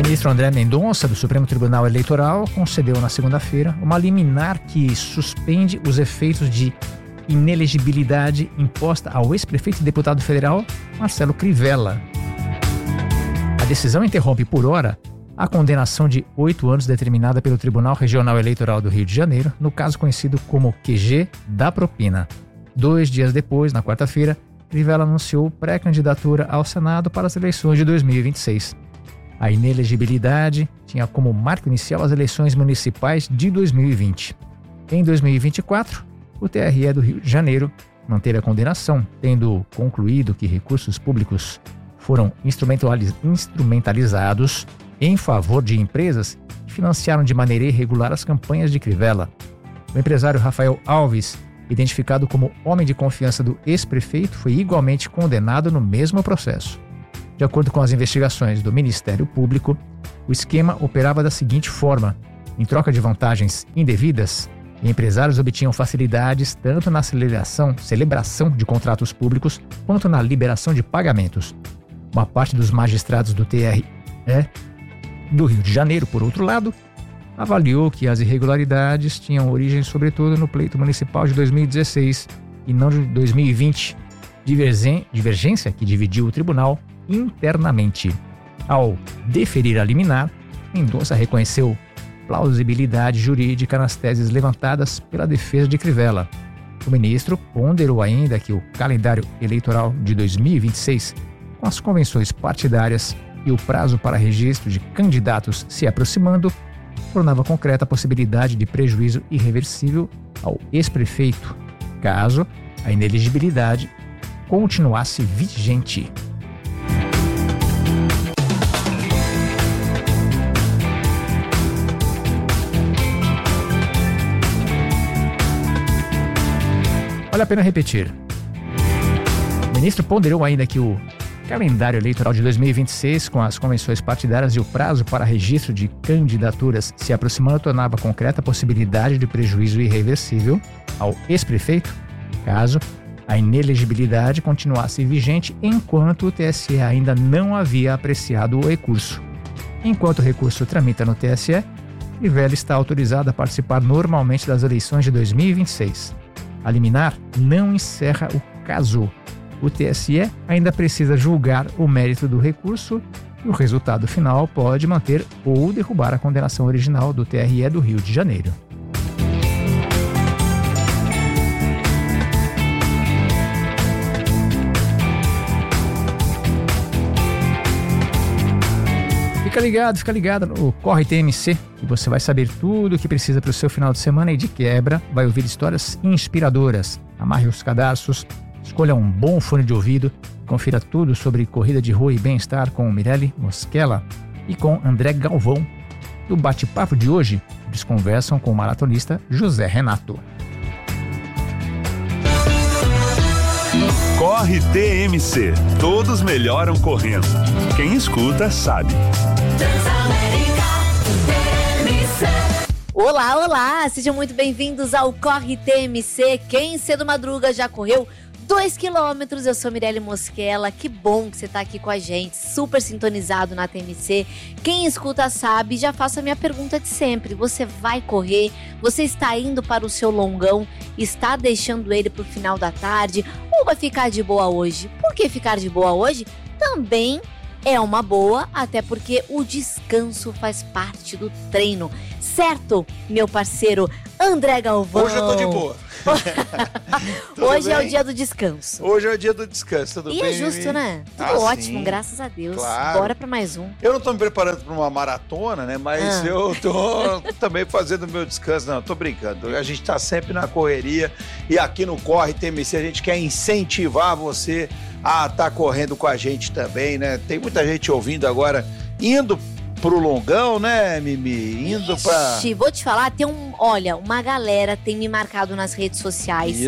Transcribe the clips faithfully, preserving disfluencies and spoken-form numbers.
ministro André Mendonça, do Supremo Tribunal Eleitoral, concedeu na segunda-feira uma liminar que suspende os efeitos de inelegibilidade imposta ao ex-prefeito e deputado federal Marcelo Crivella. A decisão interrompe por hora a condenação de oito anos determinada pelo Tribunal Regional Eleitoral do Rio de Janeiro, no caso conhecido como Q G da propina. Dois dias depois, na quarta-feira, Crivella anunciou pré-candidatura ao Senado para as eleições de dois mil e vinte e seis. A inelegibilidade tinha como marco inicial as eleições municipais de dois mil e vinte. Em dois mil e vinte e quatro, o T R E do Rio de Janeiro manteve a condenação, tendo concluído que recursos públicos foram instrumentalizados em favor de empresas que financiaram de maneira irregular as campanhas de Crivella. O empresário Rafael Alves, identificado como homem de confiança do ex-prefeito, foi igualmente condenado no mesmo processo. De acordo com as investigações do Ministério Público, o esquema operava da seguinte forma: em troca de vantagens indevidas, empresários obtinham facilidades tanto na celebração, celebração de contratos públicos quanto na liberação de pagamentos. Uma parte dos magistrados do T R E do Rio de Janeiro, por outro lado, avaliou que as irregularidades tinham origem sobretudo no pleito municipal de dois mil e dezesseis e não de dois mil e vinte, divergência que dividiu o tribunal internamente. Ao deferir a liminar, Mendonça reconheceu plausibilidade jurídica nas teses levantadas pela defesa de Crivella. O ministro ponderou ainda que o calendário eleitoral de dois mil e vinte e seis, com as convenções partidárias e o prazo para registro de candidatos se aproximando, tornava concreta a possibilidade de prejuízo irreversível ao ex-prefeito, caso a inelegibilidade continuasse vigente. Vale a pena repetir. O ministro ponderou ainda que o calendário eleitoral de dois mil e vinte e seis, com as convenções partidárias e o prazo para registro de candidaturas se aproximando, tornava concreta a possibilidade de prejuízo irreversível ao ex-prefeito, caso a inelegibilidade continuasse vigente enquanto o T S E ainda não havia apreciado o recurso. Enquanto o recurso tramita no T S E, Crivella está autorizado a participar normalmente das eleições de dois mil e vinte e seis. A liminar não encerra o caso. O T S E ainda precisa julgar o mérito do recurso e o resultado final pode manter ou derrubar a condenação original do T R E do Rio de Janeiro. Fica ligado, fica ligado no Corre T M C, que você vai saber tudo o que precisa para o seu final de semana e de quebra vai ouvir histórias inspiradoras. Amarre os cadarços, escolha um bom fone de ouvido, confira tudo sobre corrida de rua e bem-estar com Mirelle Mosquela e com André Galvão. No bate-papo de hoje, eles conversam com o maratonista José Renato. Corre T M C, todos melhoram correndo. Quem escuta sabe. Olá, olá! Sejam muito bem-vindos ao Corre T M C. Quem cedo madruga já correu dois quilômetros? Eu sou Mirelle Mosquela. Que bom que você está aqui com a gente, super sintonizado na T M C. Quem escuta sabe. Já faço a minha pergunta de sempre. Você vai correr? Você está indo para o seu longão? Está deixando ele para o final da tarde? Ou vai ficar de boa hoje? Por que ficar de boa hoje? Também é uma boa, até porque o descanso faz parte do treino. Certo, meu parceiro André Galvão? Hoje eu tô de boa. Hoje bem? É o dia do descanso. Hoje é o dia do descanso, tudo e bem? E é justo, Mimi? né? Tudo ah, ótimo, sim. Graças a Deus. Claro. Bora pra mais um. Eu não tô me preparando para uma maratona, né? Mas ah. eu tô também fazendo o meu descanso. Não, tô brincando. A gente tá sempre na correria e aqui no Corre T M C a gente quer incentivar você a estar tá correndo com a gente também, né? Tem muita gente ouvindo agora, indo pro longão, né, Mimi? Indo Ixi, pra... vou te falar, tem um... Olha, uma galera tem me marcado nas redes sociais. Isso.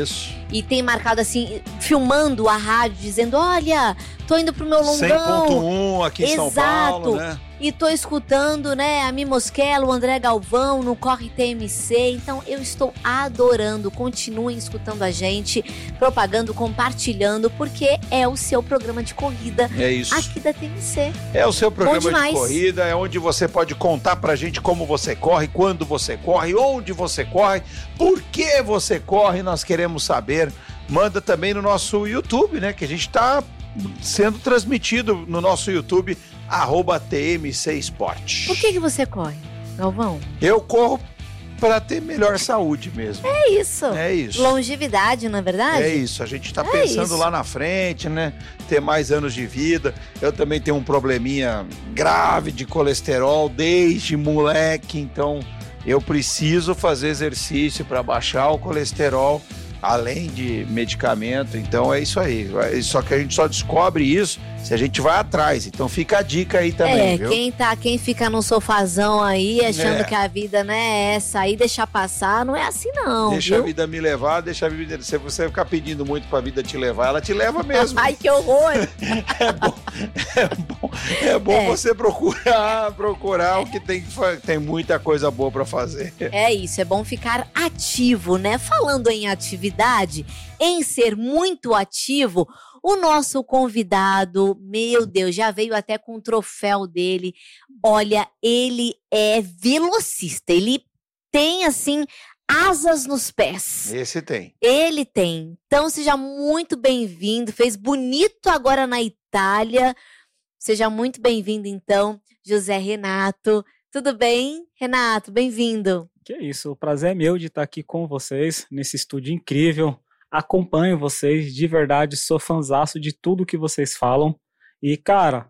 e tem marcado assim, filmando a rádio, dizendo, olha, tô indo pro meu longão. cem ponto um aqui em Exato. São Paulo, né? E tô escutando, né, a Mi Mosquela, o André Galvão no Corre T M C. Então eu estou adorando. Continuem escutando a gente, propagando, compartilhando, porque é o seu programa de corrida É isso. aqui da T M C. É o seu programa de demais. corrida, é onde você pode contar pra gente como você corre, quando você corre, onde você corre, por que você corre, nós queremos saber. Manda também no nosso YouTube, né, que a gente tá sendo transmitido no nosso YouTube, arroba T M C Esporte. Por que que você corre, Galvão? Eu corro para ter melhor saúde mesmo. É isso. É isso. Longevidade, não é verdade? É isso, a gente tá É pensando isso. lá na frente, né? Ter mais anos de vida. Eu também tenho um probleminha grave de colesterol desde moleque, então eu preciso fazer exercício para baixar o colesterol, além de medicamento. Então é isso aí. Só que a gente só descobre isso se a gente vai atrás. Então fica a dica aí também, É, viu? quem, tá, quem fica no sofazão aí, achando É. que a vida, né, é essa aí, deixar passar, não é assim não, Deixa viu? a vida me levar, deixa a vida... Se você ficar pedindo muito pra vida te levar, ela te leva mesmo. Ai, que horror! É bom, é bom, é bom É. você procurar, procurar o que tem que fazer. Tem muita coisa boa pra fazer. É isso, é bom ficar ativo, né? Falando em atividade, em ser muito ativo, o nosso convidado, meu Deus, já veio até com o troféu dele. Olha, ele é velocista, ele tem, assim, asas nos pés. Esse tem. Ele tem. Então, seja muito bem-vindo. Fez bonito agora na Itália. Seja muito bem-vindo, então, José Renato. Tudo bem, Renato? Bem-vindo. Que isso, o prazer é meu de estar aqui com vocês nesse estúdio incrível. Acompanho vocês, de verdade, sou fãzaço de tudo que vocês falam. E, cara,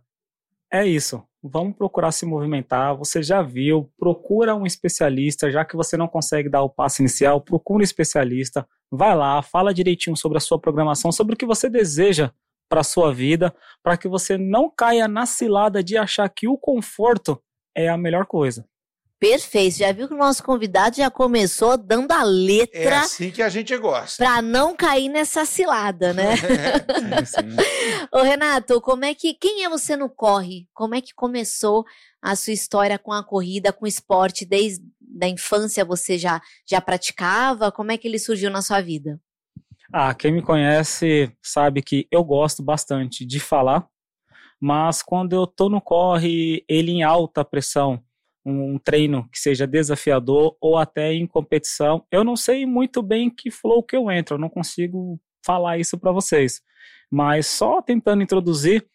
é isso. Vamos procurar se movimentar. Você já viu, procura um especialista, já que você não consegue dar o passo inicial, procura um especialista. Vai lá, fala direitinho sobre a sua programação, sobre o que você deseja para a sua vida, para que você não caia na cilada de achar que o conforto é a melhor coisa. Perfeito. Já viu que o nosso convidado já começou dando a É letra assim que a gente gosta. para não cair nessa cilada, né? É, sim. Ô, Renato, como é que quem é você no corre? Como é que começou a sua história com a corrida, com o esporte? Desde a infância você já já praticava? Como é que ele surgiu na sua vida? Ah, quem me conhece sabe que eu gosto bastante de falar, mas quando eu tô no corre, ele em alta pressão, um treino que seja desafiador ou até em competição, eu não sei muito bem que flow que eu entro, eu não consigo falar isso para vocês, mas só tentando introduzir,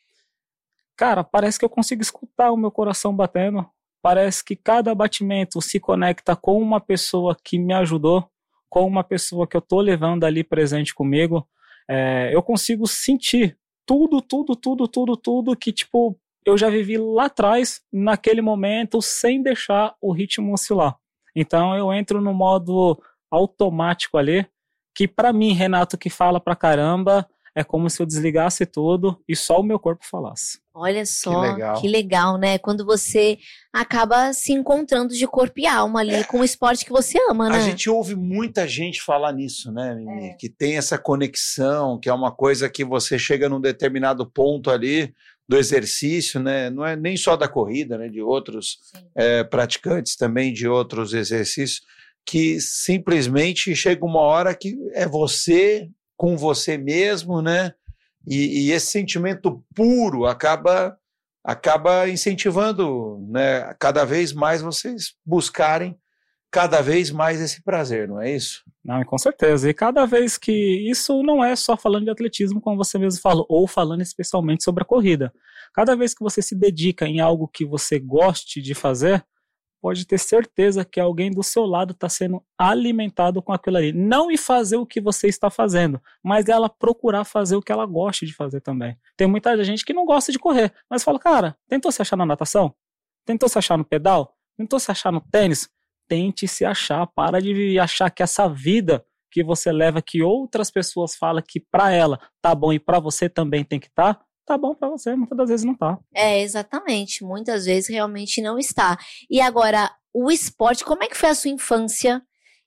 cara, parece que eu consigo escutar o meu coração batendo, parece que cada batimento se conecta com uma pessoa que me ajudou, com uma pessoa que eu tô levando ali presente comigo, é, eu consigo sentir tudo, tudo, tudo, tudo, tudo que, tipo, eu já vivi lá atrás, naquele momento, sem deixar o ritmo oscilar. Então eu entro no modo automático ali, que pra mim, Renato, que fala pra caramba, é como se eu desligasse tudo e só o meu corpo falasse. Olha só, Que legal. que legal, né? Quando você acaba se encontrando de corpo e alma ali com o esporte que você ama, né? A gente ouve muita gente falar nisso, né, Mimi? É. Que tem essa conexão, que é uma coisa que você chega num determinado ponto ali do exercício, né? Não é nem só da corrida, né? De outros é, praticantes também, de outros exercícios, que simplesmente chega uma hora que é você com você mesmo, né? E, e esse sentimento puro acaba, acaba incentivando, né? Cada vez mais vocês buscarem cada vez mais esse prazer, não é isso? Não, com certeza. E cada vez que isso não é só falando de atletismo, como você mesmo falou, ou falando especialmente sobre a corrida. Cada vez que você se dedica em algo que você goste de fazer, pode ter certeza que alguém do seu lado está sendo alimentado com aquilo ali. Não em fazer o que você está fazendo, mas ela procurar fazer o que ela gosta de fazer também. Tem muita gente que não gosta de correr, mas fala, cara, tentou se achar na natação? Tentou se achar no pedal? Tentou se achar no tênis? Tente se achar, para de achar que essa vida que você leva, que outras pessoas falam que para ela tá bom e para você também tem que estar, tá, tá bom para você, muitas das vezes não tá. É, exatamente. Muitas vezes realmente não está. E agora, o esporte, como é que foi a sua infância?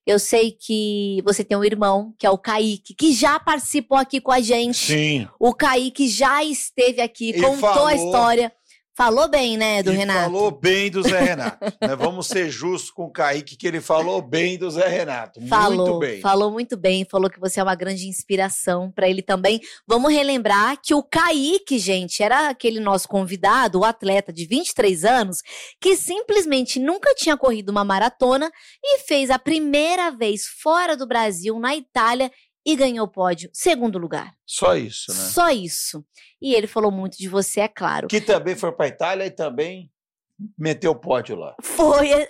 Eu sei que você tem um irmão, que é o Kaique, que já participou aqui com a gente. Sim. O Kaique já esteve aqui, E contou falou- a história. Falou bem, né, do e Renato? falou bem do Zé Renato. Né? Vamos ser justos com o Kaique, que ele falou bem do Zé Renato. Falou, Muito bem. falou muito bem, falou que você é uma grande inspiração para ele também. Vamos relembrar que o Kaique, gente, era aquele nosso convidado, o atleta de vinte e três anos, que simplesmente nunca tinha corrido uma maratona e fez a primeira vez fora do Brasil, na Itália, e ganhou o pódio, segundo lugar. Só isso, né? Só isso. E ele falou muito de você, é claro. Que também foi para Itália e também meteu o pódio lá. Foi, é,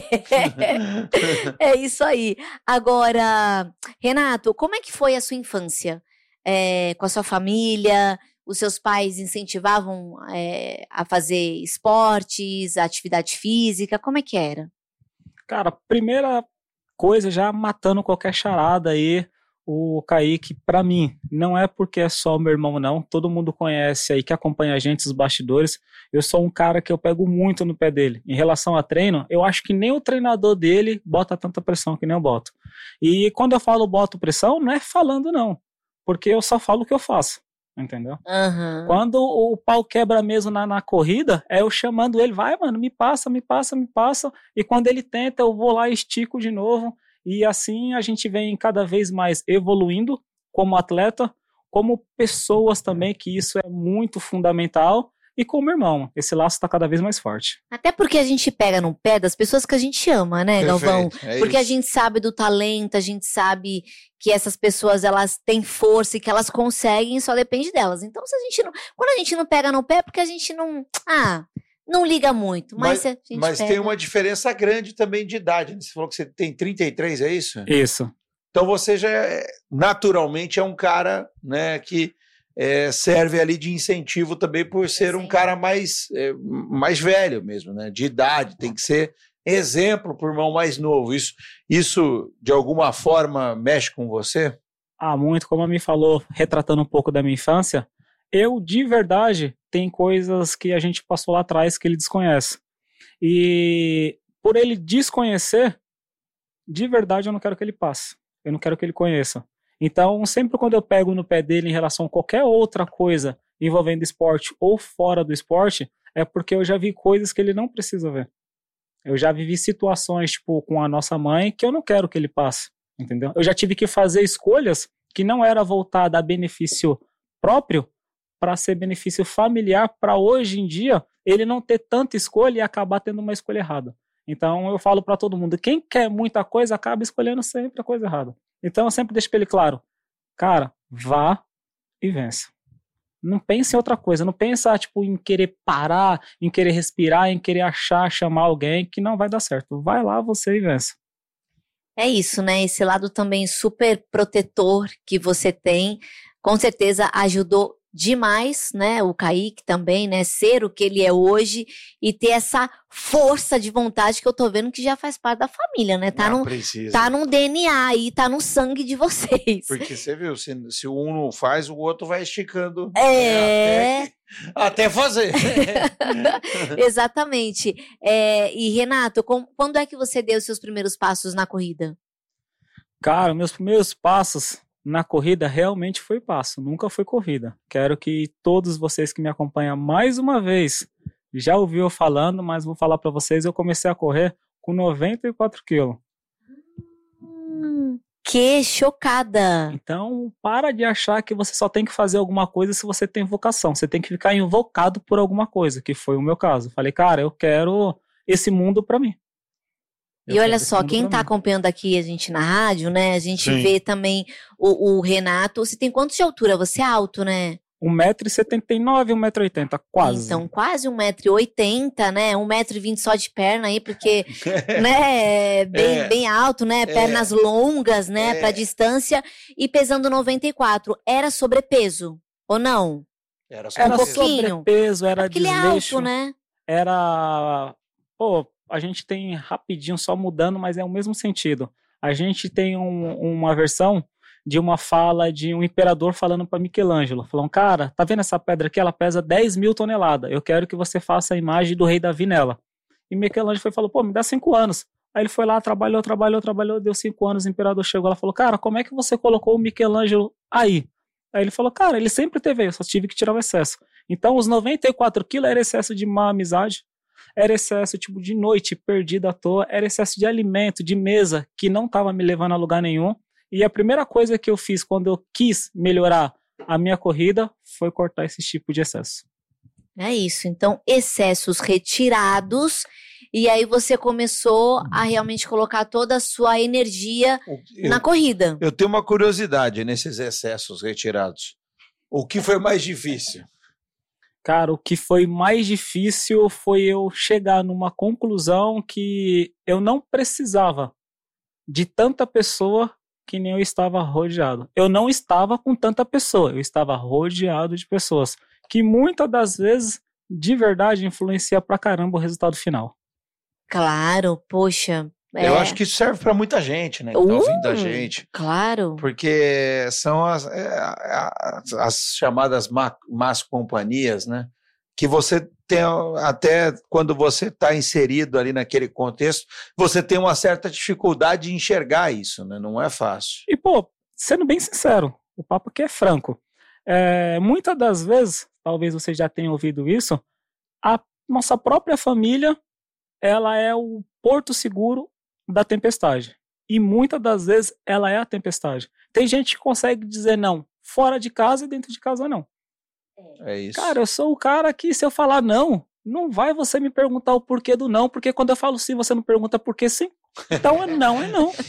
é, é isso aí. Agora, Renato, como é que foi a sua infância? É, com a sua família, os seus pais incentivavam é, a fazer esportes, atividade física, como é que era? Cara, primeira coisa, já matando qualquer charada aí, o Kaique, pra mim, não é porque é só o meu irmão, não. Todo mundo conhece aí, que acompanha a gente, os bastidores. Eu sou um cara que eu pego muito no pé dele. Em relação a treino, eu acho que nem o treinador dele bota tanta pressão que nem eu boto. E quando eu falo boto pressão, não é falando, não. Porque eu só falo o que eu faço, entendeu? Uhum. Quando o pau quebra mesmo na, na corrida, é eu chamando ele, vai, mano, me passa, me passa, me passa. E quando ele tenta, eu vou lá e estico de novo. E assim a gente vem cada vez mais evoluindo como atleta, como pessoas também, que isso é muito fundamental. E como irmão, esse laço está cada vez mais forte. Até porque a gente pega no pé das pessoas que a gente ama, né, Galvão? Perfeito, é Porque a isso. gente sabe do talento, a gente sabe que essas pessoas, elas têm força e que elas conseguem, só depende delas. Então, se a gente não, quando a gente não pega no pé, é porque a gente não, ah, não liga muito. Mas, Mas, se a gente mas pega... tem uma diferença grande também de idade. Né? Você falou que você tem trinta e três, é isso? Isso. Então você já é, naturalmente é um cara, né, que é, serve ali de incentivo também por ser um Sim. cara mais, é, mais velho mesmo, né, de idade. Tem que ser exemplo para o irmão mais novo. Isso, isso, de alguma forma, mexe com você? Ah, muito, como a me falou, retratando um pouco da minha infância, eu, de verdade, tem coisas que a gente passou lá atrás que ele desconhece. E por ele desconhecer, de verdade eu não quero que ele passe. Eu não quero que ele conheça. Então, sempre quando eu pego no pé dele em relação a qualquer outra coisa envolvendo esporte ou fora do esporte, é porque eu já vi coisas que ele não precisa ver. Eu já vivi situações, tipo, com a nossa mãe, que eu não quero que ele passe, entendeu? Eu já tive que fazer escolhas que não era voltada a benefício próprio, para ser benefício familiar, para hoje em dia ele não ter tanta escolha e acabar tendo uma escolha errada. Então eu falo para todo mundo, quem quer muita coisa acaba escolhendo sempre a coisa errada. Então eu sempre deixo para ele claro, cara, vá e vença. Não pense em outra coisa, não pensa tipo, em querer parar, em querer respirar, em querer achar, chamar alguém, que não vai dar certo. Vai lá você e vença. É isso, né? Esse lado também super protetor que você tem, com certeza ajudou demais, né, o Kaique também, né, ser o que ele é hoje e ter essa força de vontade que eu tô vendo que já faz parte da família, né, tá, Não no, precisa. tá no D N A aí, tá no sangue de vocês. Porque você viu, se, se um não faz, o outro vai esticando. É, Até, que- até fazer. exatamente. É, e Renato, com- quando é que você deu os seus primeiros passos na corrida? Cara, meus primeiros passos na corrida realmente foi passo, nunca foi corrida. Quero que todos vocês que me acompanham mais uma vez já ouviu eu falando, mas vou falar para vocês, eu comecei a correr com noventa e quatro quilos. Hum, que chocada! Então, para de achar que você só tem que fazer alguma coisa se você tem vocação. Você tem que ficar invocado por alguma coisa, que foi o meu caso. Falei, cara, eu quero esse mundo para mim. Eu E olha quero esse só, mundo quem pra tá mim. acompanhando aqui a gente na rádio, né? A gente Sim. vê também o, o Renato. Você tem quantos de altura? Você é alto, né? um metro e setenta e nove, um metro e oitenta, quase. Então, quase um metro e oitenta, né? um metro e vinte só de perna aí, porque, né, é bem, É. bem alto, né? Pernas longas, né, É. pra distância. E pesando noventa e quatro. Era sobrepeso, ou não? Era só Era um fazer. pouquinho. sobrepeso, era Porque ele é desleixo. alto, né? Era... Pô, a gente tem rapidinho só mudando, mas é o mesmo sentido. A gente tem um- uma versão de uma fala de um imperador falando para Michelangelo, falando, cara, tá vendo essa pedra aqui? Ela pesa dez mil toneladas, eu quero que você faça a imagem do rei Davi nela. E Michelangelo foi e falou, pô, me dá cinco anos, Aí ele foi lá, trabalhou, trabalhou, trabalhou, deu cinco anos, o imperador chegou lá e falou, cara, como é que você colocou o Michelangelo aí? Aí ele falou, cara, ele sempre teve aí, eu só tive que tirar o excesso. Então os noventa e quatro quilos era excesso de má amizade, era excesso tipo de noite perdida à toa, era excesso de alimento, de mesa, que não estava me levando a lugar nenhum. E a primeira coisa que eu fiz quando eu quis melhorar a minha corrida foi cortar esse tipo de excesso. É isso, então excessos retirados, e aí você começou a realmente colocar toda a sua energia Eu, na corrida. eu tenho uma curiosidade nesses excessos retirados. O que foi mais difícil? Cara, o que foi mais difícil foi eu chegar numa conclusão que eu não precisava de tanta pessoa que nem eu estava rodeado. Eu não estava com tanta pessoa, eu estava rodeado de pessoas, que muitas das vezes, de verdade, influencia pra caramba o resultado final. Claro, poxa. É. Eu acho que isso serve para muita gente, né? Que tá Uh, ouvindo a gente. Claro. Porque são as, é, as, as chamadas má, más companhias, né? Que você tem, até quando você está inserido ali naquele contexto, você tem uma certa dificuldade de enxergar isso, né? Não é fácil. E, pô, sendo bem sincero, o papo aqui é franco. É, muitas das vezes, talvez você já tenha ouvido isso, a nossa própria família, ela é o porto seguro da tempestade. E muitas das vezes ela é a tempestade. Tem gente que consegue dizer não fora de casa e dentro de casa não. É isso. Cara, eu sou o cara que se eu falar não, não vai você me perguntar o porquê do não, porque quando eu falo sim, você não pergunta por que sim. Então é não, é não.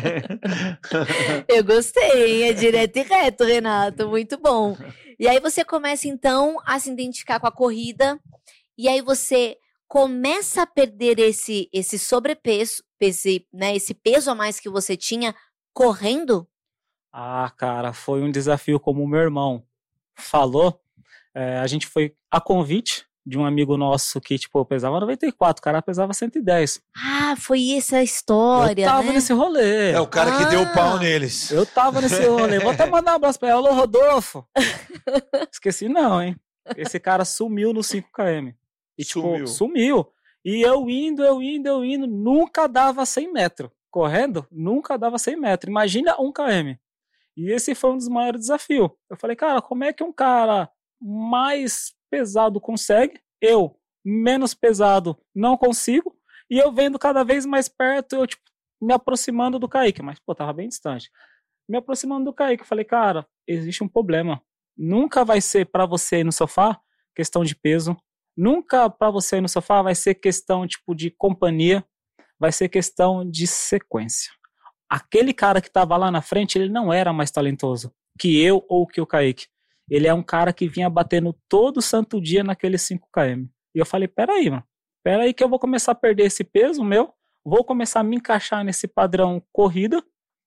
Eu gostei, é direto e reto, Renato, muito bom. E aí você começa então a se identificar com a corrida, e aí você começa a perder esse, esse sobrepeso, esse, né, esse peso a mais que você tinha correndo? Ah, cara, foi um desafio como o meu irmão falou. É, a gente foi a convite de um amigo nosso que, tipo, pesava noventa e quatro, o cara pesava cento e dez. Ah, foi essa a história, Eu tava né? nesse rolê. É o cara Ah. que deu pau neles. Eu tava nesse rolê. Vou até mandar um abraço pra ele. Alô, Rodolfo. Esqueci não, hein? Esse cara sumiu no cinco quilômetros. E, tipo, Sumiu. sumiu. E eu indo, eu indo, eu indo, nunca dava cem metros. Correndo, nunca dava cem metros. Imagina um quilômetro. E esse foi um dos maiores desafios. Eu falei, cara, como é que um cara mais pesado consegue? Eu, menos pesado, não consigo. E eu vendo cada vez mais perto, eu, tipo, me aproximando do Kaique. Mas, pô, tava bem distante. Me aproximando do Kaique, eu falei, cara, existe um problema. Nunca vai ser pra você ir no sofá questão de peso. Nunca pra você ir no sofá vai ser questão, tipo, de companhia. Vai ser questão de sequência. Aquele cara que tava lá na frente, ele não era mais talentoso que eu ou que o Kaique. Ele é um cara que vinha batendo todo santo dia naqueles cinco quilômetros. E eu falei, peraí, mano. Peraí que eu vou começar a perder esse peso meu. Vou começar a me encaixar nesse padrão corrida.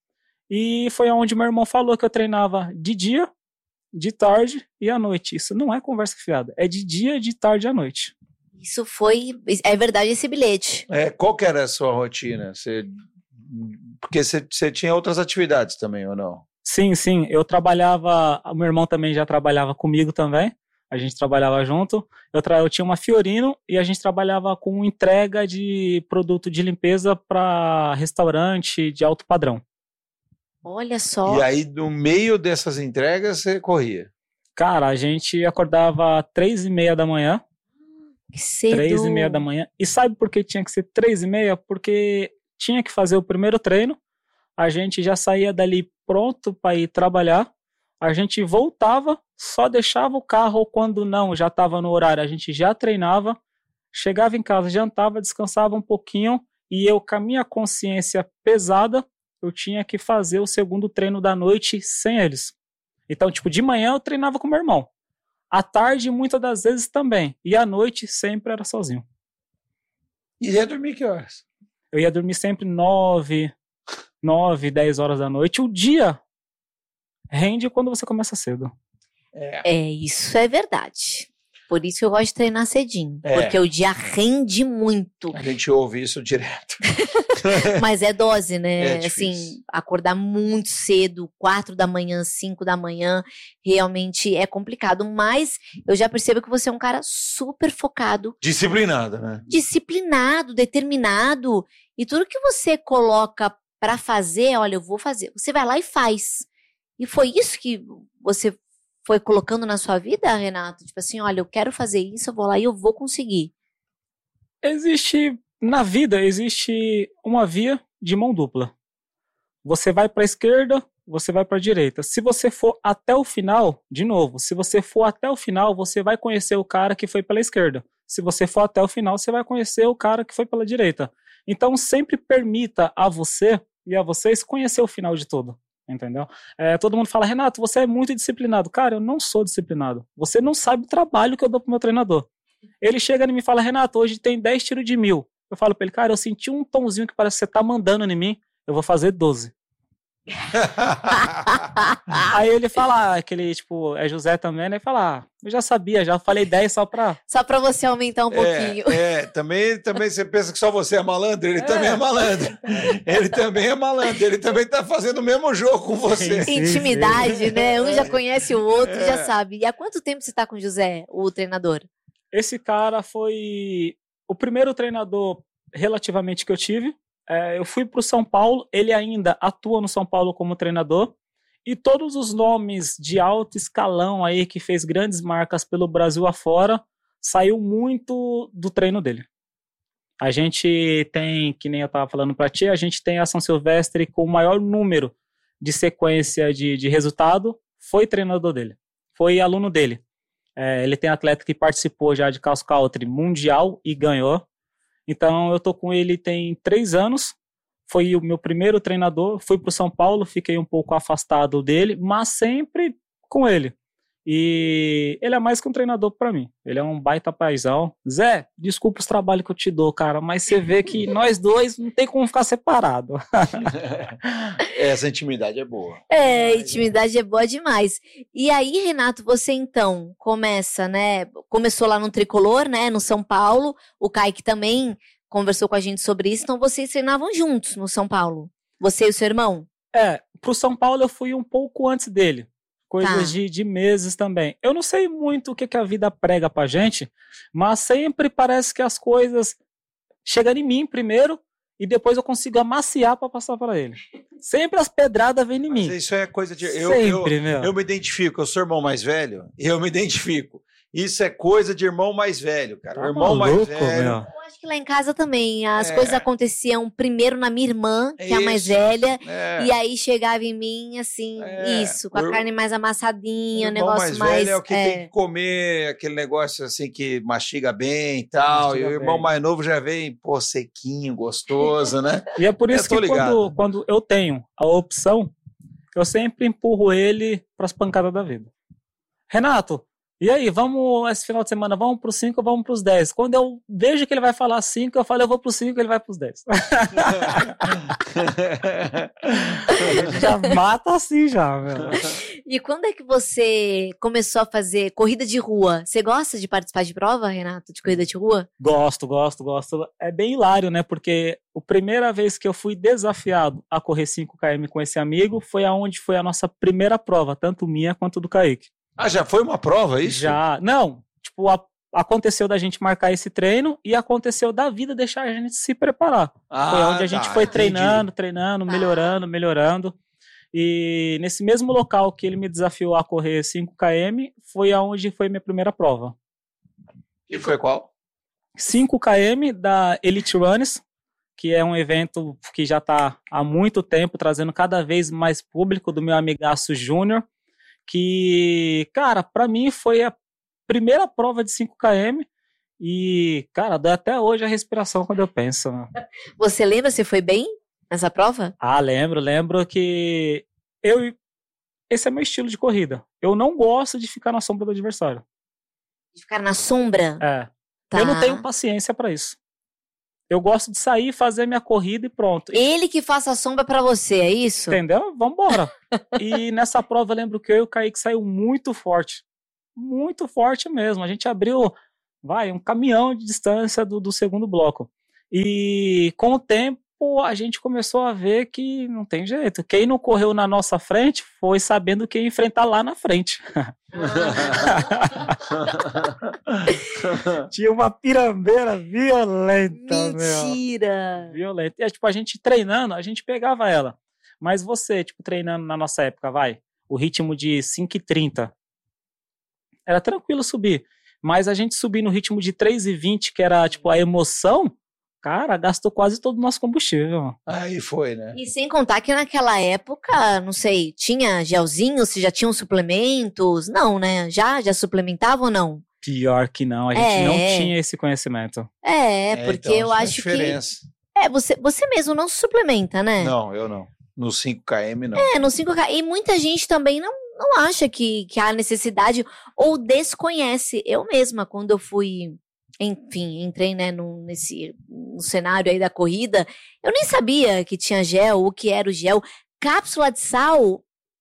E foi onde meu irmão falou que eu treinava de dia, de tarde e à noite. Isso não é conversa fiada. É de dia, de tarde e à noite. Isso foi... É verdade esse bilhete. É, qual que era a sua rotina? Você, porque você, você tinha outras atividades também, ou não? Sim, sim. Eu trabalhava... O meu irmão também já trabalhava comigo também. A gente trabalhava junto. Eu, tra... eu tinha uma Fiorino e a gente trabalhava com entrega de produto de limpeza para restaurante de alto padrão. Olha só. E aí, no meio dessas entregas, você corria? Cara, a gente acordava três e meia da manhã. Que cedo. Três e meia da manhã. E sabe por que tinha que ser três e meia? Porque tinha que fazer o primeiro treino. A gente já saía dali pronto para ir trabalhar. A gente voltava, só deixava o carro quando não, já estava no horário. A gente já treinava, chegava em casa, jantava, descansava um pouquinho. E eu, com a minha consciência pesada, eu tinha que fazer o segundo treino da noite sem eles. Então, tipo, de manhã eu treinava com meu irmão. À tarde, muitas das vezes também. E à noite, sempre era sozinho. E ia dormir que horas? Eu ia dormir sempre nove, nove, dez horas da noite. O dia rende quando você começa cedo. É. É, isso é verdade. Por isso que eu gosto de treinar cedinho. É. Porque o dia rende muito. A gente ouve isso direto. Mas é dose, né? É difícil. Assim, acordar muito cedo, quatro da manhã, cinco da manhã, realmente é complicado. Mas eu já percebo que você é um cara super focado, Disciplinado, né? disciplinado, determinado. E tudo que você coloca pra fazer, olha, eu vou fazer. Você vai lá e faz. E foi isso que você foi colocando na sua vida, Renato? Tipo assim, olha, eu quero fazer isso, eu vou lá e eu vou conseguir. Existe, na vida, existe uma via de mão dupla. Você vai para a esquerda, você vai para a direita. Se você for até o final, de novo, se você for até o final, você vai conhecer o cara que foi pela esquerda. Se você for até o final, você vai conhecer o cara que foi pela direita. Então, sempre permita a você e a vocês conhecer o final de tudo. Entendeu? É, todo mundo fala, Renato, você é muito disciplinado. Cara, eu não sou disciplinado. Você não sabe o trabalho que eu dou pro meu treinador. Ele chega em mim e fala, Renato, hoje tem dez tiros de mil. Eu falo pra ele, cara, eu senti um tomzinho que parece que você tá mandando em mim, eu vou fazer doze. Aí ele fala, ah, aquele, tipo, é José também, né? Ele fala, ah, eu já sabia, já falei dez só pra... Só pra você aumentar um pouquinho. É, é, também, também você pensa que só você é malandro, ele é. também é malandro. Ele também é malandro, ele também tá fazendo o mesmo jogo com você. Sim, Intimidade, sim. né? Um já conhece o outro, É. já sabe. E há quanto tempo você tá com o José, o treinador? Esse cara foi o primeiro treinador relativamente que eu tive. É, eu fui pro São Paulo, ele ainda atua no São Paulo como treinador. E todos os nomes de alto escalão aí que fez grandes marcas pelo Brasil afora, saiu muito do treino dele. A gente tem, que nem eu tava falando pra ti, a gente tem a São Silvestre com o maior número de sequência de, de resultado, foi treinador dele, foi aluno dele. É, ele tem atleta que participou já de cross country mundial e ganhou. Então eu tô com ele tem três anos. Foi o meu primeiro treinador, fui para o São Paulo, fiquei um pouco afastado dele, mas sempre com ele. E ele é mais que um treinador para mim, ele é um baita paizão. Zé, desculpa os trabalhos que eu te dou, cara, mas você vê que nós dois não tem como ficar separado. Essa intimidade é boa. É, intimidade é boa demais. E aí, Renato, você então começa, né? Começou lá no Tricolor, né? No São Paulo, o Kaique também conversou com a gente sobre isso, então vocês treinavam juntos no São Paulo, você e o seu irmão? É, pro São Paulo eu fui um pouco antes dele, coisas Tá. de, de meses também. Eu não sei muito o que, que a vida prega pra gente, mas sempre parece que as coisas chegam em mim primeiro e depois eu consigo amaciar pra passar pra ele. Sempre as pedradas vêm em mim. Mas isso é coisa de... Eu, Sempre, eu, meu. eu me identifico, eu sou irmão mais velho, e eu me identifico. Isso é coisa de irmão mais velho, cara. Tá o irmão maluco, mais velho... meu. Eu acho que lá em casa também, as É. coisas aconteciam primeiro na minha irmã, que é a mais Isso. velha, É. e aí chegava em mim, assim, É. isso, com a O- carne mais amassadinha, O o irmão negócio mais mais... velho é o que é. tem que comer, aquele negócio assim que mastiga bem e tal. Mastiga e o irmão bem. mais novo já vem, pô, sequinho, gostoso, né? E é por isso Eu tô que quando, ligado. quando eu tenho a opção, eu sempre empurro ele pras pancadas da vida. Renato, e aí, vamos esse final de semana, vamos pros cinco ou vamos pros dez? Quando eu vejo que ele vai falar cinco, eu falo, eu vou pros cinco, ele vai pros dez. Já mata assim já, meu. E quando é que você começou a fazer corrida de rua? Você gosta de participar de prova, Renato, de corrida de rua? Gosto, gosto, gosto. É bem hilário, né? Porque a primeira vez que eu fui desafiado a correr cinco quilômetros com esse amigo foi aonde foi a nossa primeira prova, tanto minha quanto do Kaique. Ah, já foi uma prova isso? Já, não, tipo, a, aconteceu da gente marcar esse treino e aconteceu da vida deixar a gente se preparar. Ah, Foi onde a gente tá, foi entendi. treinando, treinando, Tá. melhorando, melhorando. E nesse mesmo local que ele me desafiou a correr cinco quilômetros, foi aonde foi minha primeira prova. E foi qual? cinco quilômetros da Elite Runners, que é um evento que já está há muito tempo trazendo cada vez mais público, do meu amigaço Júnior, que, cara, pra mim foi a primeira prova de cinco quilômetros e, cara, dá até hoje a respiração quando eu penso. Né? Você lembra, você foi bem nessa prova? Ah, lembro, lembro que eu, esse é meu estilo de corrida. Eu não gosto de ficar na sombra do adversário. De ficar na sombra? É, Tá. eu não tenho paciência pra isso. Eu gosto de sair, fazer minha corrida e pronto. Ele que faça a sombra pra você, é isso? Entendeu? Vambora. E nessa prova eu lembro que eu e o Kaique saiu muito forte. muito forte mesmo. A gente abriu, vai, um caminhão de distância do, do segundo bloco. E com o tempo a gente começou a ver que não tem jeito. Quem não correu na nossa frente foi sabendo que ia enfrentar lá na frente. Tinha uma pirambeira violenta. Mentira! Meu. Violenta. E, tipo, a gente treinando, a gente pegava ela. Mas você, tipo, treinando na nossa época, vai, o ritmo de cinco e trinta, era tranquilo subir. Mas a gente subir no ritmo de três e vinte, que era, tipo, a emoção, cara, gastou quase todo o nosso combustível. Aí foi, né? E sem contar que naquela época, não sei, tinha gelzinho, se já tinham suplementos? Não, né? Já? Já suplementava ou não? Pior que não, a gente É. não tinha esse conhecimento. É, É, porque então, eu faz acho que... diferença. É, você, você mesmo não se suplementa, né? Não, eu não. No cinco quilômetros, não. É, no cinco K. E muita gente também não, não acha que, que há necessidade ou desconhece. Eu mesma, quando eu fui... Enfim, entrei, né, no, nesse, no cenário aí da corrida, eu nem sabia que tinha gel, o que era o gel. Cápsula de sal,